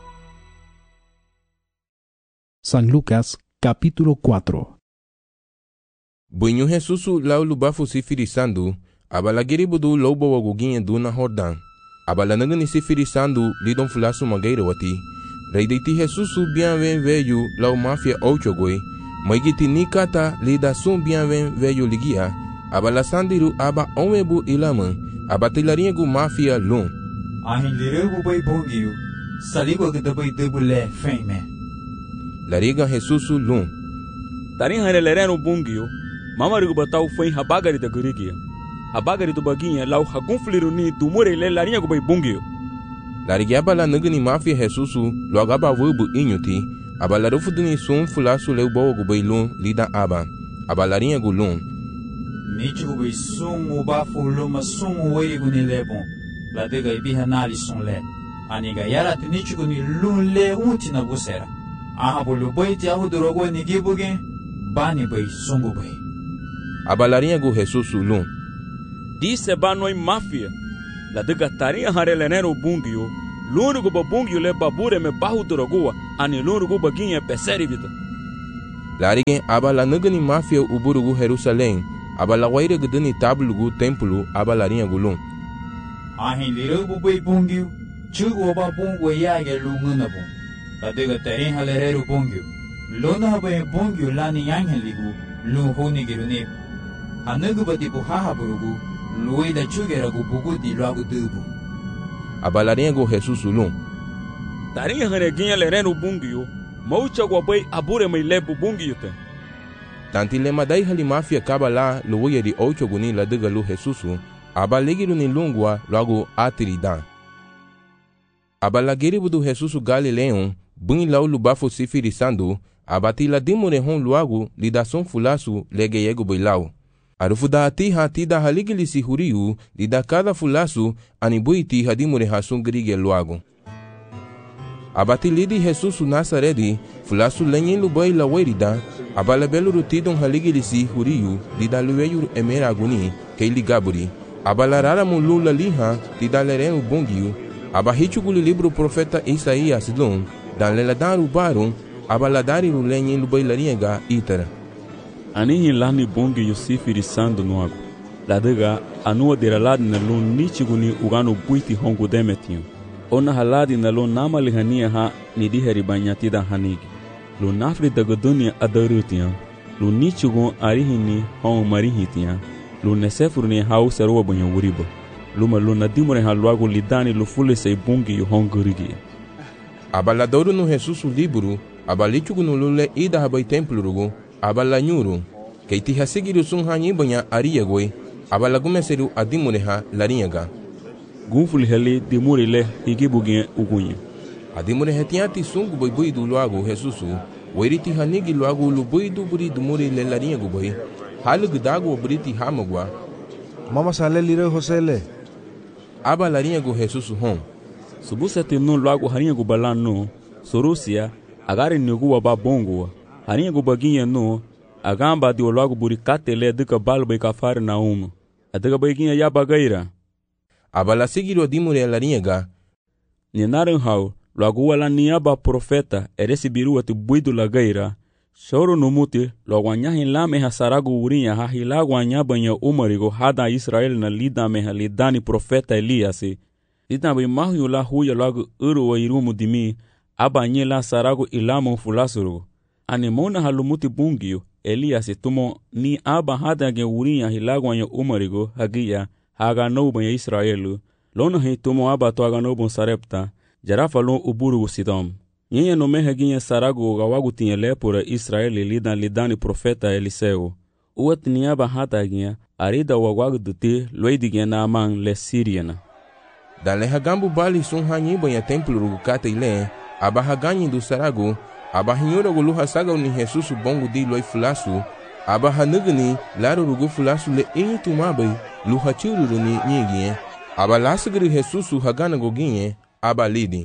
San Lucas, capítulo 4. Bunyu Jesusu lau lubafu sifirisandu, abalagiri budu lobo waguginha duna Jordan. Abalanagani sifirisandu lidon fulasu mageira wati. Reideiti Jesusu bianven veio lau mafia ochogoi. Maigiti nikata lida sum bianven veio ligia. Abalasandiru aba omebu ilaman. Abatilaringu mafia lum. Ahin liregu bai bongiu. Saligo gdabai debule feme. Lariga Jesusu lum. Tarin harelereno bungio. Mamarigu batau foi habagari da gurigia. Habagari do baguinha lau hagunfliruni do murele larinha go bai bungio. Larigiaba la nagani mafia Jesusu logaba vubu inyuti. Abalarufu dini sum fulasu leu boa go bai lum lida aba. Abalarinha go lum. Nichi go bai sum ubafu luma sum uwei go ni lebon. La dega ibiha nali sun le. Aniga yara tinichi go ni lum le unti na busera. Aha bolu bai ti ahu dorogo ni gibuge. Bani bai sungu bai. Abalarinha go Jesusu lum. Disse banoi mafia. La dega tarinha harelenero bungio. Lúnico babungio le babure me barro dorogoa. Ani lúnico baguinha peseri vida. Larige aba la nagani mafia uburugu Jerusalém, aba la waira gedani tablugu templo aba la rinha gulung. Ahin lirugu bay bungiu, chugu ba bungu yage lunguna bung. Kadiga terin halereru bungiu. Lona bay bungiu lani yangen ligu, lunghuni girunip. Hanagu bati buhaha burugu, luida chugeragu bugu di lagu dubu. Aba la rinha go Jesus ulung. Tarinha haneginha lerenu bungiu, maucha guabai abure mai lebu bungiu te. Tanti lema dai hali mafia kaba la luia di ocho guni la diga lu Jesusu, aba legiru ni lungua logo atiridan. Aba la geribu do Jesusu Galileon, buni lau lubafo sifirisando, abati la dimure hon luago lidason fulasu legeyego boilau. Arufu da ati hati da haligili si huriu, lida cada fulasu anibuiti hadimure hasun grige luago. Abati lidi Jesusu Nazaredi, fulasu lenyen lubai la werida, abala belu rutidon haligili si huriu, lida lueyu emera aguni, keili gaburi, abala rara mulula liha, lida lerenu bongiu, abahichuguli libro profeta Isaías lung, dan leladaru barum, abaladari lenyen lubai la riega itara. Anihin lani bongi yusifiri sando nuago. Ladaga anua deraladi na lun nichiguni ugano buiti hongu demetinho. Ona haladi na lun namali hania ha nidiheri banyatida hanigi. Lun nafri daga dunia adarutiya. Lun nichigun arihini hong marihitiya. Lun nesefurni hau seruwa banya wuriba. Luma lun nadimure haluago lidani lufule sei bongi yu hongurigi. Abaladoru no Jesusu libro, abalichugunu lule ida habai templo rugo, abala nyuru, keiti hasigiru sun hanyi banya ariyagoi, abala gumeseru adimureha larinyaga. Gunfuli heli dimuri le higibugin ugunye. Adimure hetiati sungu boibuidu luago Jesusu, wairiti hanigi luago lubuidu buri dumuri le larinyagu boi, halu gudago briti hamagwa. Mama sale lire Josele. Aba larinyagu Jesusu hon. Subusati nun luago harinyagu balan no, sorusia, agari nugu waba bongo. Harinha gubaguinha no, agamba de logo buricate le duca balba e cafar na uma. A duca baguinha ya bagaira. Abala seguiu dimure larinha. Ninaran hau, logo ala niaba profeta, recebiru ati buido lagaira. Choro no muti, logo anyahin lame hasarago urinha, hahilago anyabanha umarigo, hada Israel na lida meha lidani profeta Eliasi. Lida bem mahu la huya logo uru wa irumu dimi, abanhe la sarago ilamo fulasuru. Anemona halumuti bungiu, Elias tumo ni aba hada ge urinha hilagwanha umarigo, hagia, haga noban Israelu, lona he tumo aba to haga nobon sarepta, jarafalon uburu sidom. Nyenha no mehaginha sarago gawagu tinha lepura Israeli lidani profeta Eliseu. Uat ni aba hada ginha, arida wagwagu duti, loidiginha na aman le Siriana. Dale hagambu bali sun hanyi banha templo rugu kata ile, aba haganyi do sarago, aba hinyora gulu hasaga ni Jesusu bongo di loi fulasu, aba hanugani laro rugu fulasu le tumabai lu hachiru ni nyigien, aba lasagri Jesusu hagana goginye, aba lidi.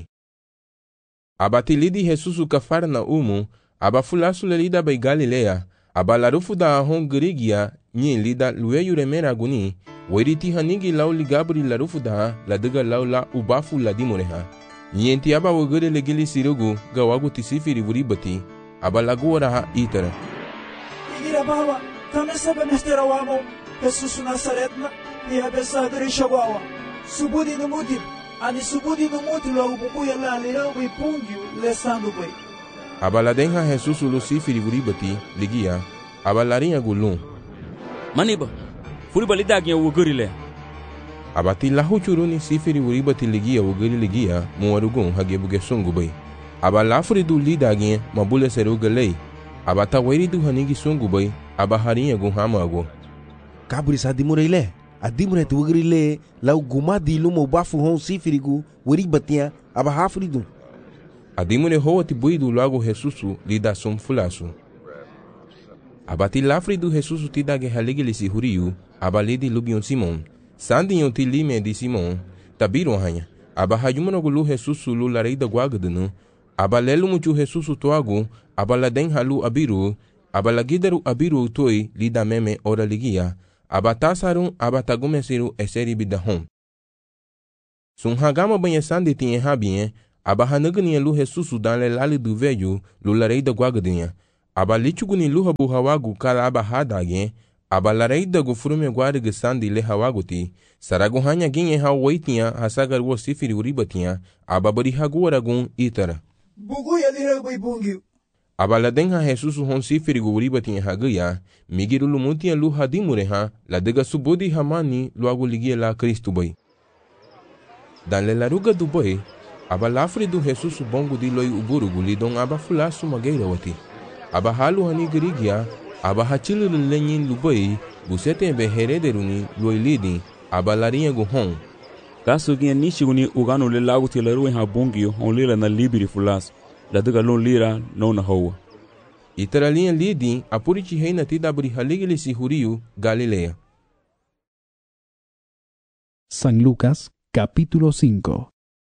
Aba tilidi Jesusu kafara na umu, aba fulasu le lida bai Galilea, aba larufu da ahon grigia, nyi lida lueyu remera guni, wairiti hanigi lau ligabri larufu da la diga lau la ubafu la dimureha. Nyenti aba wagere legili sirugu gawagu tisifiri wuribati aba laguara ha itara. Igira baba, kame sabe mestera wamo, Jesus Nazaretna, ni abesa gari shawawa. Subudi numuti, ani subudi numuti lo ububuya la lirau bi pungyu le sandu bai. Aba la denha Jesus lucifiri wuribati ligia aba larinha gulun. Maniba, furiba lidagnya wuguri le. Abati lahu churuni sifiri wuribati ligia wugiri ligia muwarugun hagebuge sungu bai. Aba lafuri du lidagin mabule seruga lei. Abata wairi du hanigi sungu bai. Aba harinha gun hamago. Kaburi sa dimure ile. Adimure tu wugiri le lau gumadi lumo bafu hon sifiri gu wuribatia aba hafuri du. Adimure hoati buidu lago Jesusu lida sum fulasu. Abati lafuri du Jesusu tidage haligili si huriu. Aba lidi lubion Simon. Sandinho tilime di Simon, tabiron hanya, aba hajumano gulu Jesusu lu lareida guagadunu, aba lelu muchu Jesusu toagu, aba laden halu abiru, aba lagidaru abiru toi lida meme ora ligia, aba tasarun aba tagumesiru eseri bidahon. Sun hagama banha sandi tinha habien, aba hanugania lu Jesusu dan le lali du velho lu lareida guagadinha, aba lichuguni luhabu hawagu kala aba hadage, aba laraida gu furume guarige sandi le hawaguti, saragu hanya ginye hawaitia hasagar wo sifiri uribatia, aba bari haguaragun itara. Bugu ya lira bai bungi. Aba la denha Jesusu hon sifiri gu uribatia hagaya, migiru lumutia lu hadimureha, la dega subodi hamani luagu ligia la Kristu bai. Dan le laruga du bai, aba lafri du Jesusu bongu di loi uburugu lidong aba fulasu mageira wati. Aba halu hani gerigia, aba hachilu lenyin lubai, busete be herederuni loi lidi, aba larinha gu hon. Kaso ginha nishiguni uganu le lagu ti larui ha bungio on lira na libiri fulas, la dega lon lira no na hoa. Itara linha lidi, apurichi reina tida abri haligile si huriu, Galilea. San Lucas, capítulo 5.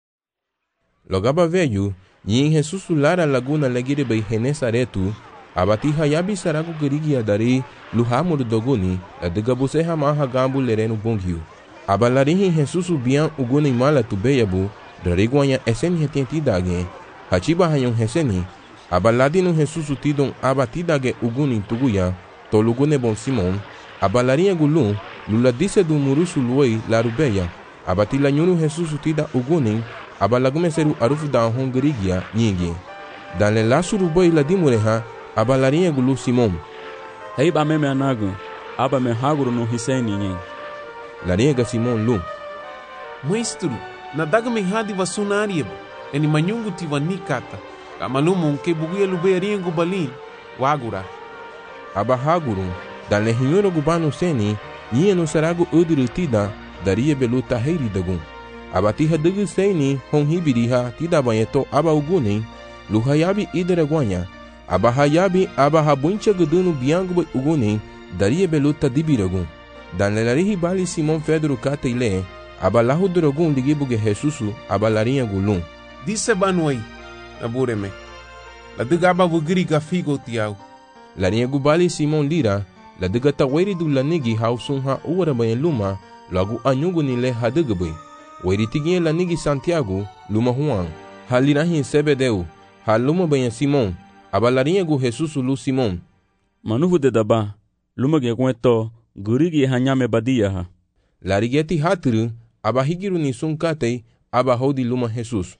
Logaba veio, e em Jesus lara laguna legire bei Genesaretu, abati hayabi saragu gerigia dari, luhamur doguni, la dega buse hamaha gambu lereno bonghiu. Abalarihi Jesus bian uguni mala tu beyabu, dariguanya eseni hetientidage, hachiba hayon heseni, abaladino Jesus tidon abatidage uguni tuguya, tolugune bon Simon, abalarinha gulu, lula disse do murusu luei larubeya, abatila nyunu Jesus tida uguni, abalagume seru arufu da hongerigia nyingi. Dan le lasuru boi la dimureha, abalarinha gulu Simon. Hei ba meme anagu, aba me haguru no hiseni nyen. Larinha Simon lu. Maestro, na daga me hadi vasunarieba, eni manyungu tiva nikata, kamalumu unke buguya lubeya riengu balin, wagura. Aba haguru, dan le hinyoro gubanu seni, nyia no saragu udiri tida, daria belu tahiri dagun. Abatiha degu seni, hon hibiriha tida banyeto aba uguni, luhayabi idere guanya. Aba hayabi aba habuncha gudunu biangu uguni, daria belu tadibiragun. Dan lelarihi bali Simon Pedro kataile, abalahu drogun ligibuge Jesusu, abalarinha gulum. Disse banuai, abureme. La degaba vugiri gafigo tiau. Larinha gubali Simon lira, la dega taweri du lanigi hausun ha uara banha luma, logo anyugu nile hadegabui. Weri tiginha lanigi Santiago, luma Juan, halirahi Sebedeu, haluma banha Simon, abalarinha gu Jesusu lu Simon. Manuvu de daba, luma ge kueto, gurigi hanyame badia ha. Larigeti hatiru, aba higiru ni sunkatei, aba hodi luma Jesus.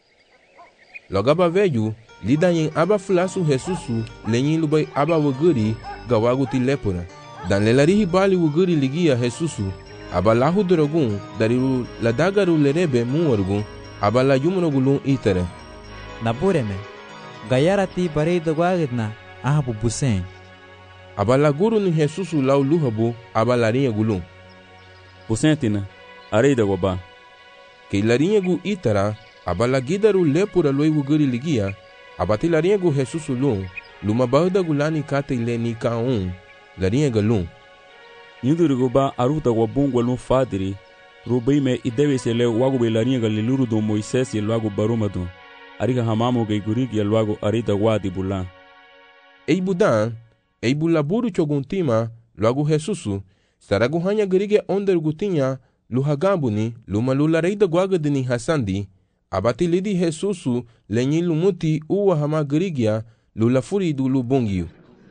Logaba veju, lidanyin aba fulasu Jesusu, lenyin lubai aba waguri, gawagu ti lepura. Dan lelarihi bali waguri ligia Jesusu, aba lahu drogun, dariru ladagaru lerebe muwargun, aba la yumrogulun itere. Nabureme, gayarati barei dogwagidna, ahabu busen. Abala guru ni Jesusu lau luhabu, abalarinha gulum. Pusentina, arei da goba. Que larinha gu itara, abala gidaru lepura loi wuguri ligia, abati larinha gu Jesusu lum, luma bauda gulani kate ile ni kaun, larinha galum. Yuduri goba aruta wabungwa lum fadiri, rubai me idewe se le wagu be larinha galiluru do Moisés e luago barumadu, ariga hamamu ge gurigi e luago arida wadi bulan. Ei budan, ei bulaburu choguntima, logo Jesusu, saragu hanya gerige onder gutinha, luhagambuni, luma lulareida guagadini hasandi, abati lidi Jesusu, lenyi lumuti uwa hama gerigia, lulafuri du lubongiu.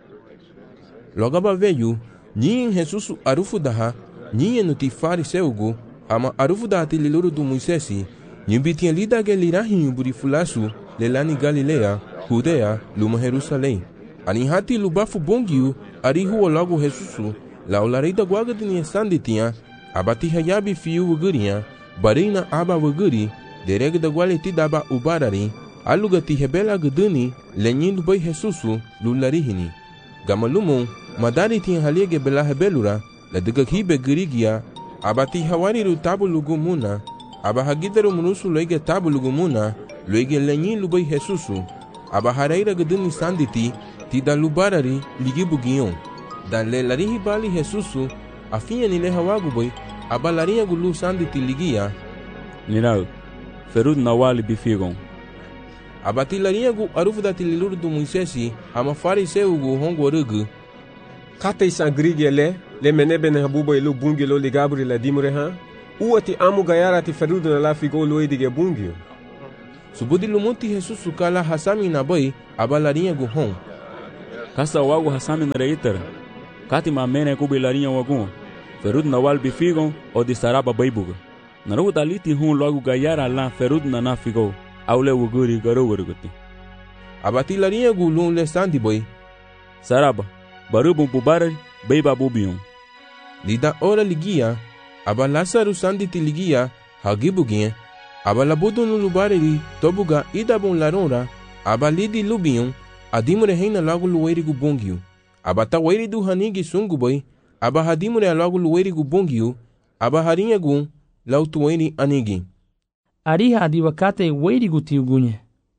Logaba veju, nyin Jesusu arufu daha, nyin nuti fariseugu, hama arufu daha ti liluru du Moisesi, nyimbitia lidage lirahi buri fulasu, lelani Galilea, Judea, luma Jerusalém. Ani hati lubafu bongiu, arihu logo Jesusu, la olareida guagadini sanditinha, abati hayabi fiu wugurinha, barina aba wuguri, dereg da gualeti daba ubarari, alugati hebela guduni, lenyin bai Jesusu, lularihini. Gamalumon, madari tinha haliege bela hebelura, la diga hibe gurigia, abati hawariru tabu lugumuna, aba hagidaru munusu loige tabu lugumuna, loige lenyin lubai Jesusu, aba haraira guduni sanditi, tida lubarari ligibugion. Dan le larihi bali Jesusu, afinha ni le hawagubai, aba larinha gulu sanditi ligia. Nirau, ferud nawali bifigon. Abati larinha gu arufu da tililuru do Moisesi, ama fariseu gu hongo rugu. Kate sangrigi le menebene habuba ilu bungi lo ligabri la dimure ha, uati amu gayara ti ferud na la figo lo idige bungi. Subudi lumuti Jesusu kala hasami na bai, aba larinha gu hon. Kasa wagu hasami na reitara. Kati ma mene kubi larinha wagun. Ferud na wal bifigon o di saraba baibuga. Naru daliti hun logo gayara la ferud na nafigo. Aule wuguri garo warguti. Abati larinha gulun le sandi boy. Saraba. Barubun pubarari baiba bubion. Lida ora ligia. Aba Lasaru sandi ti ligia. Hagibuginha. Aba labudu no lubariri. Tobuga idabun larora. Aba lidi lubion. Adimure reina logo luerigu bongio. Aba ta weri du hanigi sungu boy. Aba hadimure logo luerigu bongio. Aba harinha gun. Lautueni anigi. Ariha adiwakate weirigu tiugunye.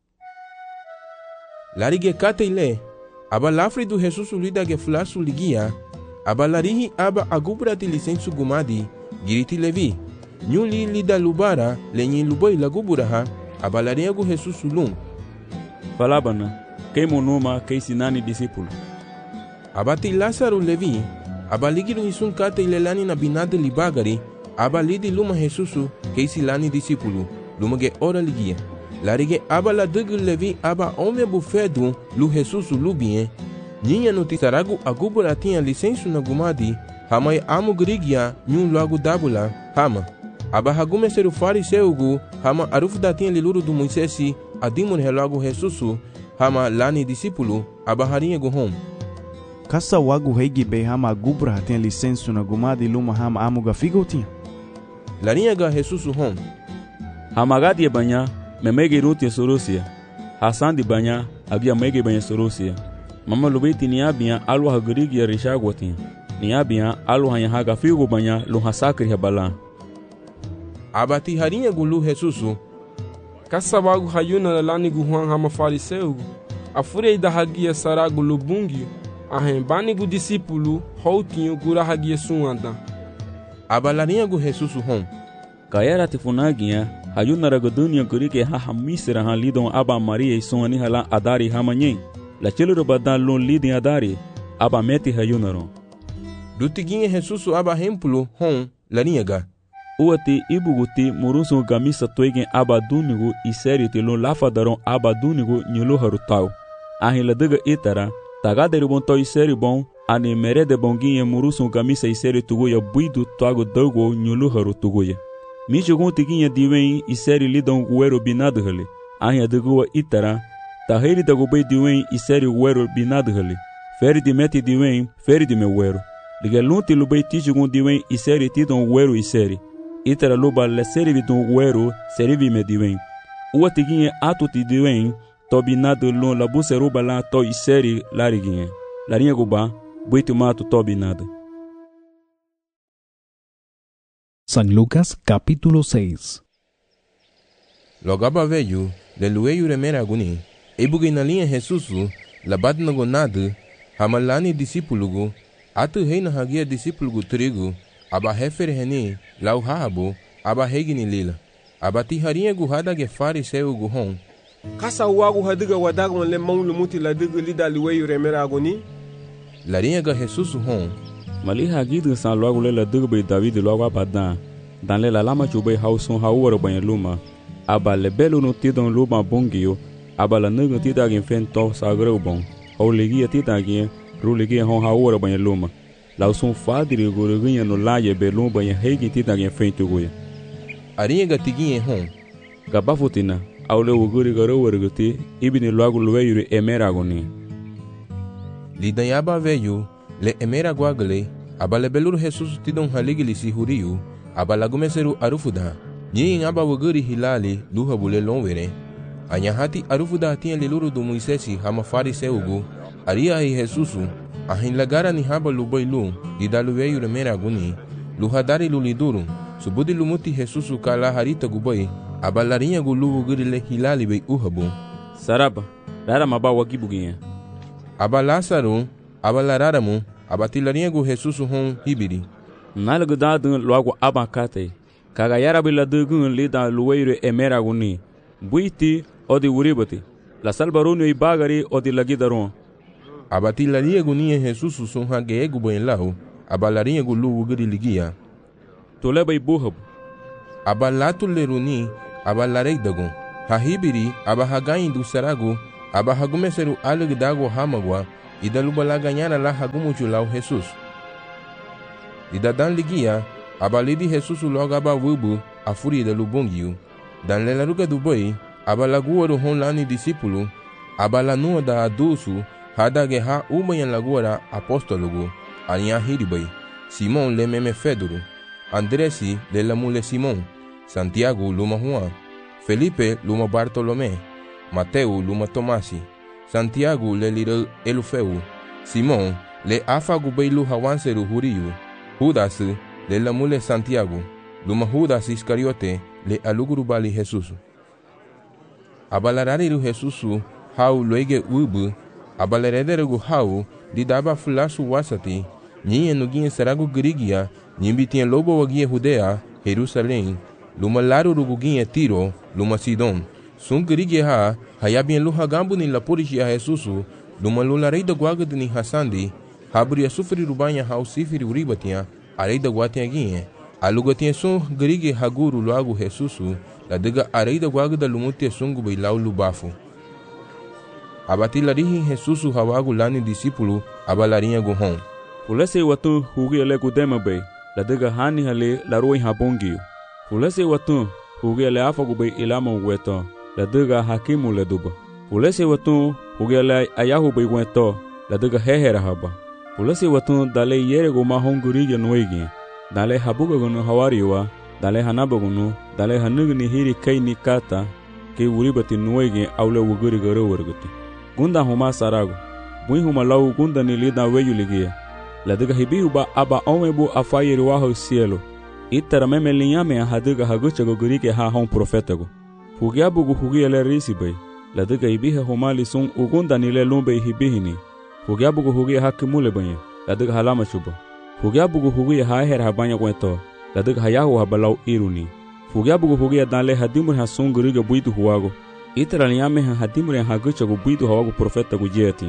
Larige kate ile. Aba lafri do Jesus lida ge flasu ligia. Aba larihi aba agubra ti licensu gumadi. Giriti levi. Nyuli lida lubara lenyi luboi laguburaha. Aba larinha gu Jesus lum. Falabana. Kei monuma kei sinani discípulo. Abati Lázaro levi. Aba ligiru hisun kate ile lani na binado libagari. Aba lidi luma Jesusu kei silani discípulo. Luma ge ora ligia. Larige aba la dugu levi aba ome bufedu lu Jesusu lubien. Ninha no tisaragu agubura tinha licensu na gumadi. Hamai amu grigia nyun logo dabula. Hama. Aba hagume seru fariseugu. Hama arufda tinha liluru do Moisesi. Adimur relogo Jesusu. Hama lani discípulo. Aba harinha guhom. Kasa wagu heigi be hama agubra tinha licensu na gumadi luma hama amu gafigo tinha. Larinha ga Jesusu hom. Hamagadi banya memege ruti sorosia. Hasan di banya agia mege banya sorosia. Mama lubeti niabia alu hagrigi ya rishagwatin. Niabia alu hanya haga figo banya lu hasakri habala. Abati harinha gulu Jesusu. Kasa wagu hayuna lani guhuan hama fariseu. Afurei da hagia saragu lubungi. Ahem bani gu discípulo houtinho gura hagia suanda. Aba larinha gu Jesusu hom. Kayara tifunagia hayuna ragadunia kurike haha misra han lidon aba Maria isoni hala adari hamanyen. La chelo badan lon lidin adari aba meti hayunaron. Dutiguinha Jesusu aba hempulo hom larinha ga. Uati ibuguti murusu gamisa toigen aba dunigu iseri tilon lafadaron aba dunigu nyulu harutau. Ahila diga itara tagaderi bon to iseri bon ani merede bonginha murusu gamisa iseri tuguya buidu toago dogo nyulu harutuguya. Michugun tiguinha diwen iseri lidon guero binado hali. Ahia digua itara taheri dagubei diwen iseri guero binado hali. Feri di meti diwen feri di me guero. Ligelunti lubei tichugun diwen iseri tidon guero iseri. Itara luba le serivi don guero serivi me diwen. Ua tiguinha atu ti diwen to binado lon la buseruba la to iseri lariguinha. Larinha guba buitu mato to binado. San Lucas capítulo 6. Logaba veio de lueio remera aguni. Ebugi na linha Jesusu labat na gonado hamalani discípulo atu reina hagia discípulo trigo. Aba refere reni lau habo aba regni lila abati harinha guhada ge fariseu guhon. Kasa wagu hadiga wadagon le mão lumuti la diga lida lueio remera agoni. Larinha ga Jesus hon. Mali hagidu san logo le la diga be David logo abadan. Dan le la lama chube hauson haworo banha luma. Aba le belo no tidon luma bongio. Aba la nugo tidagen fento sagreu bon. Hau legia tidagen rulegia hon haworo banha luma. Lauson fadri guruguinha no laia belum banha hegi tidagen fento goia. Arinha ga tiguinha hon. Gabafutina. Aule uguri garo warguti ibini logo lueiro emera agoni. Lidanyaba veio le emera guagle abale belur Jesus tidon haligili si huriu abalagumeseru arufuda nyin aba wuguri hilali luha bule lonwere anyahati arufuda tinha liluru do Moisesi hama fariseugu aria hi Jesusu ahin lagara ni haba luboilu didalu veio emera agoni luhadari luliduru subudi lumuti Jesusu kala harita guboi abalarinha gulu wuguri le hilali bei uhabu saraba rara maba wagibuginha aba Lázaro aba lararamu abatilarinha gu Jesus hon hibiri nalgu dadun logo abakate kaga yarabila dugun lida lueiro emera guni buiti odi uribati la salbarunu ibagari odi lagidaron abatilarinha gunia Jesus son hage gu boenlau abalarinha gu lu wuguri ligia toleba ibuhab aba latu leruni aba lareidagon hahibiri aba hagain du saragu aba hagumeseru alig dago hamagwa ida luba la ganyara la hagumuchu lau Jesus. Ida dan ligia, aba lidi Jesus logo aba wubu afuri ida lubungiu. Dan lela ruga dubai, aba lagua do hon lani disipulu, aba la nua da adusu, hadage ha umayan laguara apostolugu, ania hiribai, Simon le meme Feduru, Andresi le la mule Simon, Santiago luma Juan, Felipe luma Bartolomé, Mateo luma Tomasi, Santiago le lira Elufeu, Simon le afagu beilu hawanseru huriu, Judas le la mule Santiago, luma Judas Iscariote le aluguru bali Jesus. Abalarariru Jesus hau loige ubu, abalarederegu hau didaba fulasu wasati, nyinye nuginye saragu grigia, nyimbitien lobo wagie Judea, Jerusalém, luma laru ruguginye Tiro, luma Sidon. Sun grigia ha, hayabien luha gambu ni lapurishi a Jesusu, luma lula reida guagad ni hasandi, habria sufri rubanya hau sifiri uribatia, areida guatia ginye, alugatia sun grigia haguru luagu Jesusu, la dega areida guagada lumutia sungu bailau lubafu. Abatilarihi Jesusu hawagu lani disipulu, abalarinha guhon. Fulese watu hugi le kudema bay, la dega hani hale la roi habongiu. Fulese watu hugi le afagu bay ilama weto, la dega hakimu le duba. Fulese watu hugi le ayahu bay weto, la dega hehera haba. Fulese watu dale yere goma hongurige noigi, dale habuga gunu hawariwa, dale hanaba gunu, dale hanugni hiri kai ni kata, ke uribati noigi aule wuguri garo warguti. Gunda huma sarago, bui huma lau gunda ni lida weyu ligia. La diga hibihu ba aba omebu afayiri waho cielo. Itara meme linyame a hadiga hagucha go gurike ha hon profetago. Fugiabu gu hugia le risibay. La diga hibihe homali sun ugunda ni le lumbe hibihini. Fugiabu gu hugia hakimule banye. La diga halama chuba. Fugiabu gu hugia haher habanya kweto. La diga hayahu habalau iruni. Fugiabu gu hugia danle hadimur ha sun gurige buitu huwago. Itara linyame ha hadimur ha hagucha go buitu hawago profetago jeti.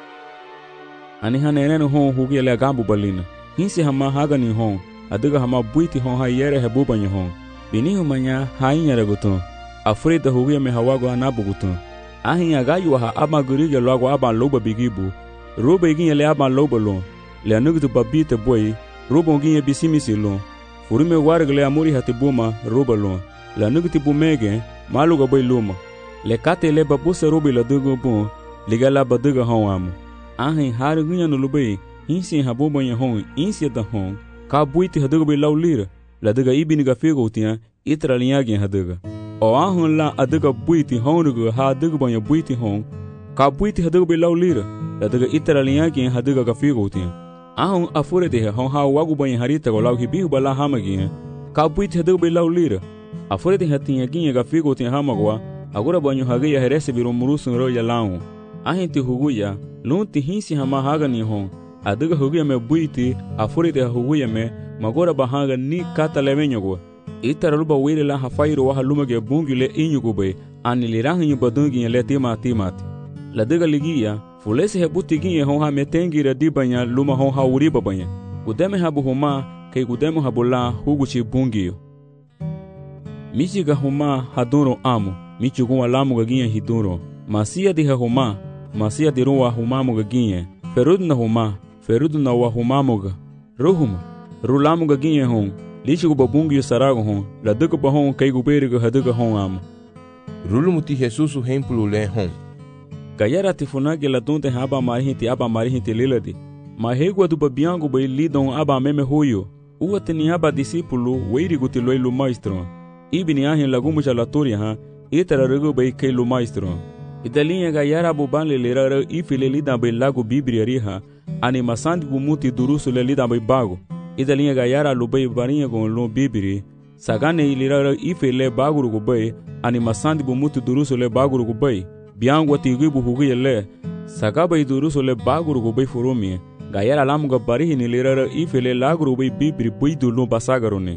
Ani hanenenu hon hugi le gambu balina. Hinsi hama hagani hon, adiga hama buiti hon ha yere hebu banya hon. Bini humanya hainyere gutun. Afrida hugi me hawago anabu gutun. Ahinya gayu ha ama gurige logo aba loba bigibu. Roba iginye le aba loba lon. Le anugitu babite boy, roba nginye bisimisi lon. Furime wargle amuri hatibuma roba lon. Le anugitu bumege, maluga boy luma. Le kate le babuse robi la dugo bon, ligala baduga hon amu. Ahin hari gunya no lubei, insi habo banha hon, insi da hon, ka buiti haduga be laulira, la daga ibini ga fego tia, itra linhagin haduga. O ahun la aduga buiti honuga ha aduga banha buiti hon, ka buiti haduga be laulira, la daga itra linhagin haduga ga fego tia. Ahun afure de hon ha wagu banha harita go lau hibihu bala hamagin, ka buiti haduga be laulira. Afure de hatinha ginha ga fego tia hamagwa, agora banho hageia herese biro murusun ro ya lau. Ahin ti huguya, lunti hinsi hama haga ni hon, adiga huguya me buiti, afurite huguya me, magora bahanga ni kata levenyogo. Itara luba wile la hafairu waha lumage bungi le inyugube, ani lirahi nyubadungi le timati. La diga ligia, fulesi hebuti ginye hon ha metengi radibanya luma hon ha uriba banya. Gudeme habu huma, kei gudemu habula huguchi bungiyo. Michiga huma haduro amu, michugunwa lamu gaginye hiduro. Masia diha huma, masia di ruwa humamuga ginye, ferudna huma, ferudna wa humamuga, ruhuma, rulamuga ginye hon, lichigu babungi sarago hon, la duka ba hon kai guberiga haduga hon amu. Rulumuti Jesusu hempulu le hon. Gayara tifunage la dunte aba marihinti liladi, mahegwa du babiangu bai lidon aba meme huyo, uwatini aba disipulu weirigu tiloilu maestro, ibini ahin lagumucha laturia ha, itara regu bai kailu maestro. Idalinha gayara bubanle lirara ifile lida bai lago bibria riha, ani masandi bumuti durusu le lida bai bago. Idalinha gayara lubai barinha gon lo bibiri, sagane ilirara ifile baguru gubai, ani masandi bumuti durusu le baguru gubai, biangwa tigibu hugi le, sagaba idurusu le baguru gubai furumi, gayara lamuga barihi ni lirara ifile laguru bai bibiri buidu lo basagarone.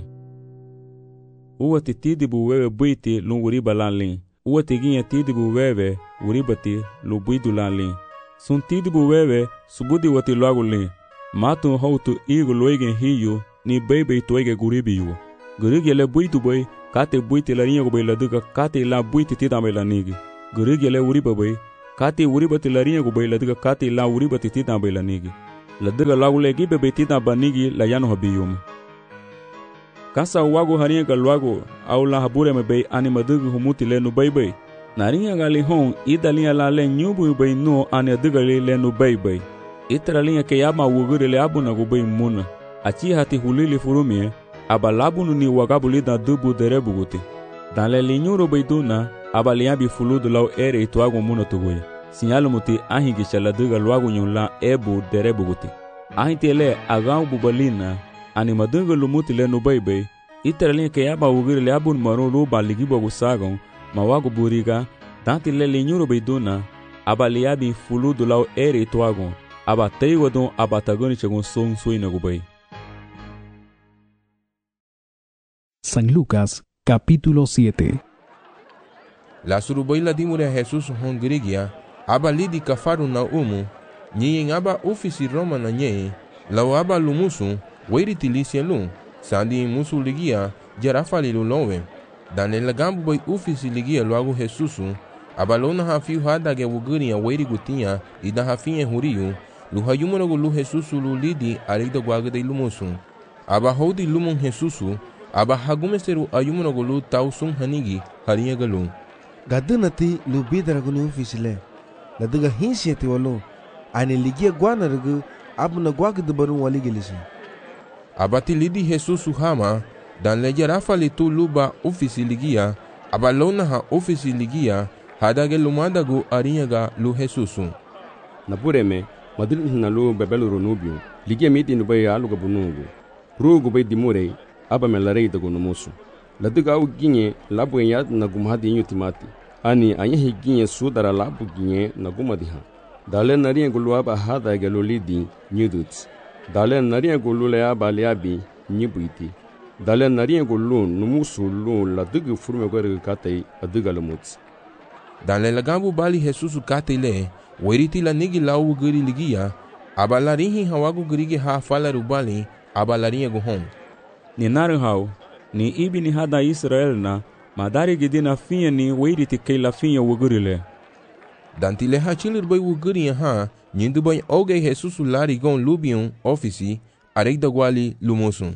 Uwa titidi buwewe buiti lunguri balanlin. Uwa tiginha tidibu wewe uribati lo buidu lanlin. Sun tidibu wewe subudi wati logo lin. Matu houtu igu loigen hiyo ni bebe toige guribiyu. Gurigi le buidu boy kate buiti la rinha go la duga kate la buiti tida me la nigi. Gurigi le uriba boy kati uribati larinha gu bay ladiga kati la uribati titan bay lanigi ladiga lagu legi be titan banigi la yano habiyum kasa wagu harinha gal wagu au la habure me bay ani madugu humuti le nu bay narinha gali hon idalinha la le nyubu bay no ani adiga le nu bay itaralinha ke yama wugure le abuna gu bay muna achi hati hulili furumie abalabunu ni wagabuli da dubu derebuguti dan le linyuro bay duna abaliabi fuludu lau ere ituagu muna tuguya sinyalu muti ahingi chala diga luagu nyula ebu derebuguti ahinti le agau bubalina ani madunga lumuti le nu bay itaralinha ke yama wugure le abun maru ruba ligibogu sagon mawagu buriga danti le linyuro bay duna abaliabi fuludu lau ere ituagu abateiwadun abatagoni chegun son suinagu bay. San Lucas, capítulo 7. La surubaila dimure Jesus hongrigia, aba lidi kafaru na nyen aba ofisi Roma na nye, lau aba lumusu, weiri tilisielun, sandi musu ligia, jarafali lulowe. Dan le gambu boy ofisi ligia luagu Jesusu, aba lona hafiu hadage wuguria weiri gutia, ida hafinye huriu, luhayumunagu lu Jesusu lu lidi arida guagade lumusu. Aba hodi lumun Jesusu, aba hagumeseru ayumunagu lu tausun hanigi, harinha galu. Gadunati lu bidaragu ni ofisile, ladiga hinsieti walu, ani ligia guanaragu abuna guagade barun waligilisi. Abati lidi Jesusu hama, dan le jarafali tu luba ofisi ligia, aba lona ha ofisi ligia, hadage lumadagu arinha ga lu Jesusu. Napureme, madrin na lu bebelu runubio, ligia miti nubay aluga bunungu, rugu bay dimurei, aba melarei dagu numusu. Ladiga au ginye labu yad na gumhadi inyo timati, ani anyehi ginye sudara labu ginye na gumadiha. Dale nariya gulu aba hada gelu lidi nyuduts. Dale nariya gulu le aba liabi nyibuiti. Dale nariya gulu numusu lu ladiga furme gore katei adiga lumuts. Dale lagambu bali Jesusu katei le, weriti la nigi lau guri ligia, aba larihi hawagu gurigi ha fala rubali, aba lariya guhom. Ni naru hau, ni ibi ni hada Israel na, madari gidina finha ni weiriti kei la finha wugurile. Dantile hachilir bay wuguri ha, nyindu bay oge Jesusu larigon lubion ofisi, areida guali lumusun.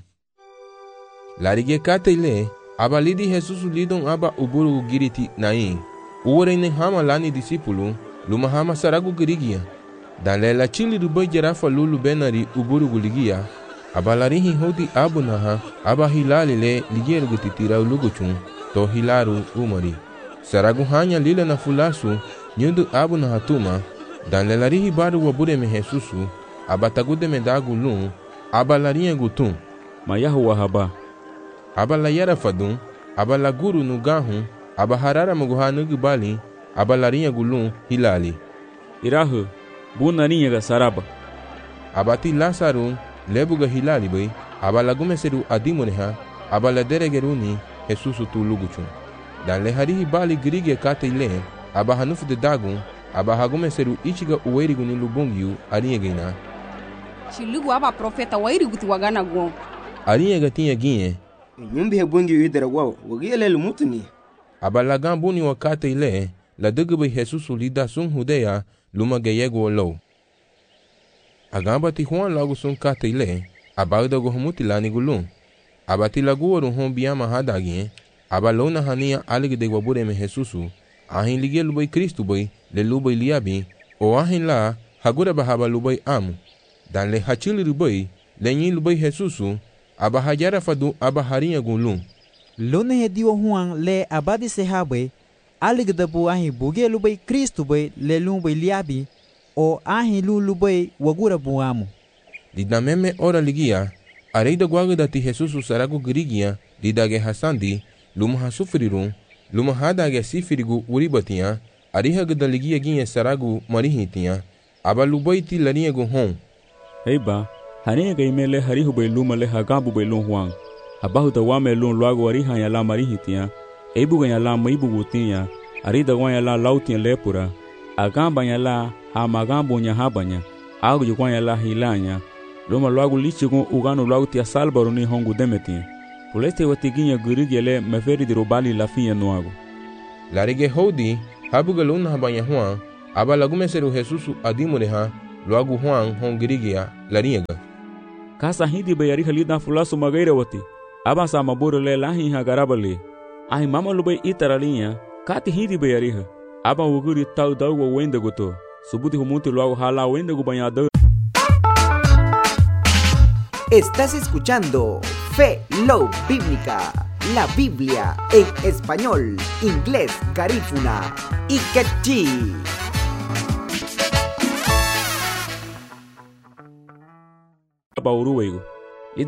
Larige katele, aba lidi Jesusu lidon aba uburu giriti nain. Uwarene hama lani disipulu, luma hama saragu girigia. Dan la chilir bay jarafa lulu benari uburu guligia, aba larihi hodi abu naha, aba hilali le ligeru gutitira uluguchun, to hilaru umari. Saragu hanya lila na fulasu, nyundu abu na hatuma, dan le larihi baru wabure me Jesusu, aba tagude me dagu lun, aba larinha gutun. Mayahu wahaba. Aba la yara fadun, aba la guru nugahun, aba harara maguha nugubali, aba larinha gulun hilali. Irahu, bu narinha ga saraba. Abati Lasaru, lebuga hilali bay, aba lagumeseru adimuneha, aba la deregeruni Jesusu tu luguchun. Dan le harihi bali grige katele, aba hanufu de dagun, aba hagumeseru ichiga uwerigu ni lubungiu ariegina. Chilugu aba profeta wairigu tiwagana gon. Ariega tinha ginye. Nyumbi hebungi idera wao, wagiele lumutuni. Aba lagambuni wakatele, la dugube Jesusu lida sun hudeya, luma geyego low. Agamba ti Juan lagu sun katele, aba udago humuti lani gulun. Aba ti lagu waru hon biyama hadagien, aba lona hania alig de wabure me Jesusu, ahin ligie lubay Kristu bay, le lubay liabi, o ahin la, hagura bahaba lubay amu. Dan le hachili lubay, le nyi lubay Jesusu, aba hajara fadu aba harinha gulun. Lona hediwa Juan le abadi sehabay, alig de bu ahin buge lubay Kristu bay, le lubay liabi, o ahin lubay wagura bu amu. Dida meme ora ligia, areida guagda ti Jesusu saragu grigia, didage hasandi, luma hasufrirun, luma hadage sifirigu uribatia, ariha gada ligia ginye saragu marihitia, aba lubay ti larinha gu hon. Heiba, harinha ga imele harihu bay luma le hagambu bay lun Juan. Abahu da wame lun luagu ariha ya la marihitia, eibu ga ya la maibu gutia, arida gwa ya la lautia lepura, agamba ya la hamagambu nya habanya, agu jukwa ya la hilanya, luma luagu lichigun uganu luagu tia salbaru ni hongu demetia. Puleste watiginya gurigele meferi di robali la finha nuago. Larige hodi, habuga luna habanya Juan, Aba lagume seru Jesusu adimune ha, luagu Juan hon girigia lariega. Kasa hindi bayari halida fulasu magaira wati. Aba sa maburu le lahi ha garabali. Ahi mama lubay itaralinha, kati hindi bayari ha. Aba wuguri tau dau wa wenda goto. Subuti humuti luagu hala wenda gu banhador. Estás escuchando Fe Love Bíblica, la Biblia en español, inglés, garífuna y quechí. Aba uruwego.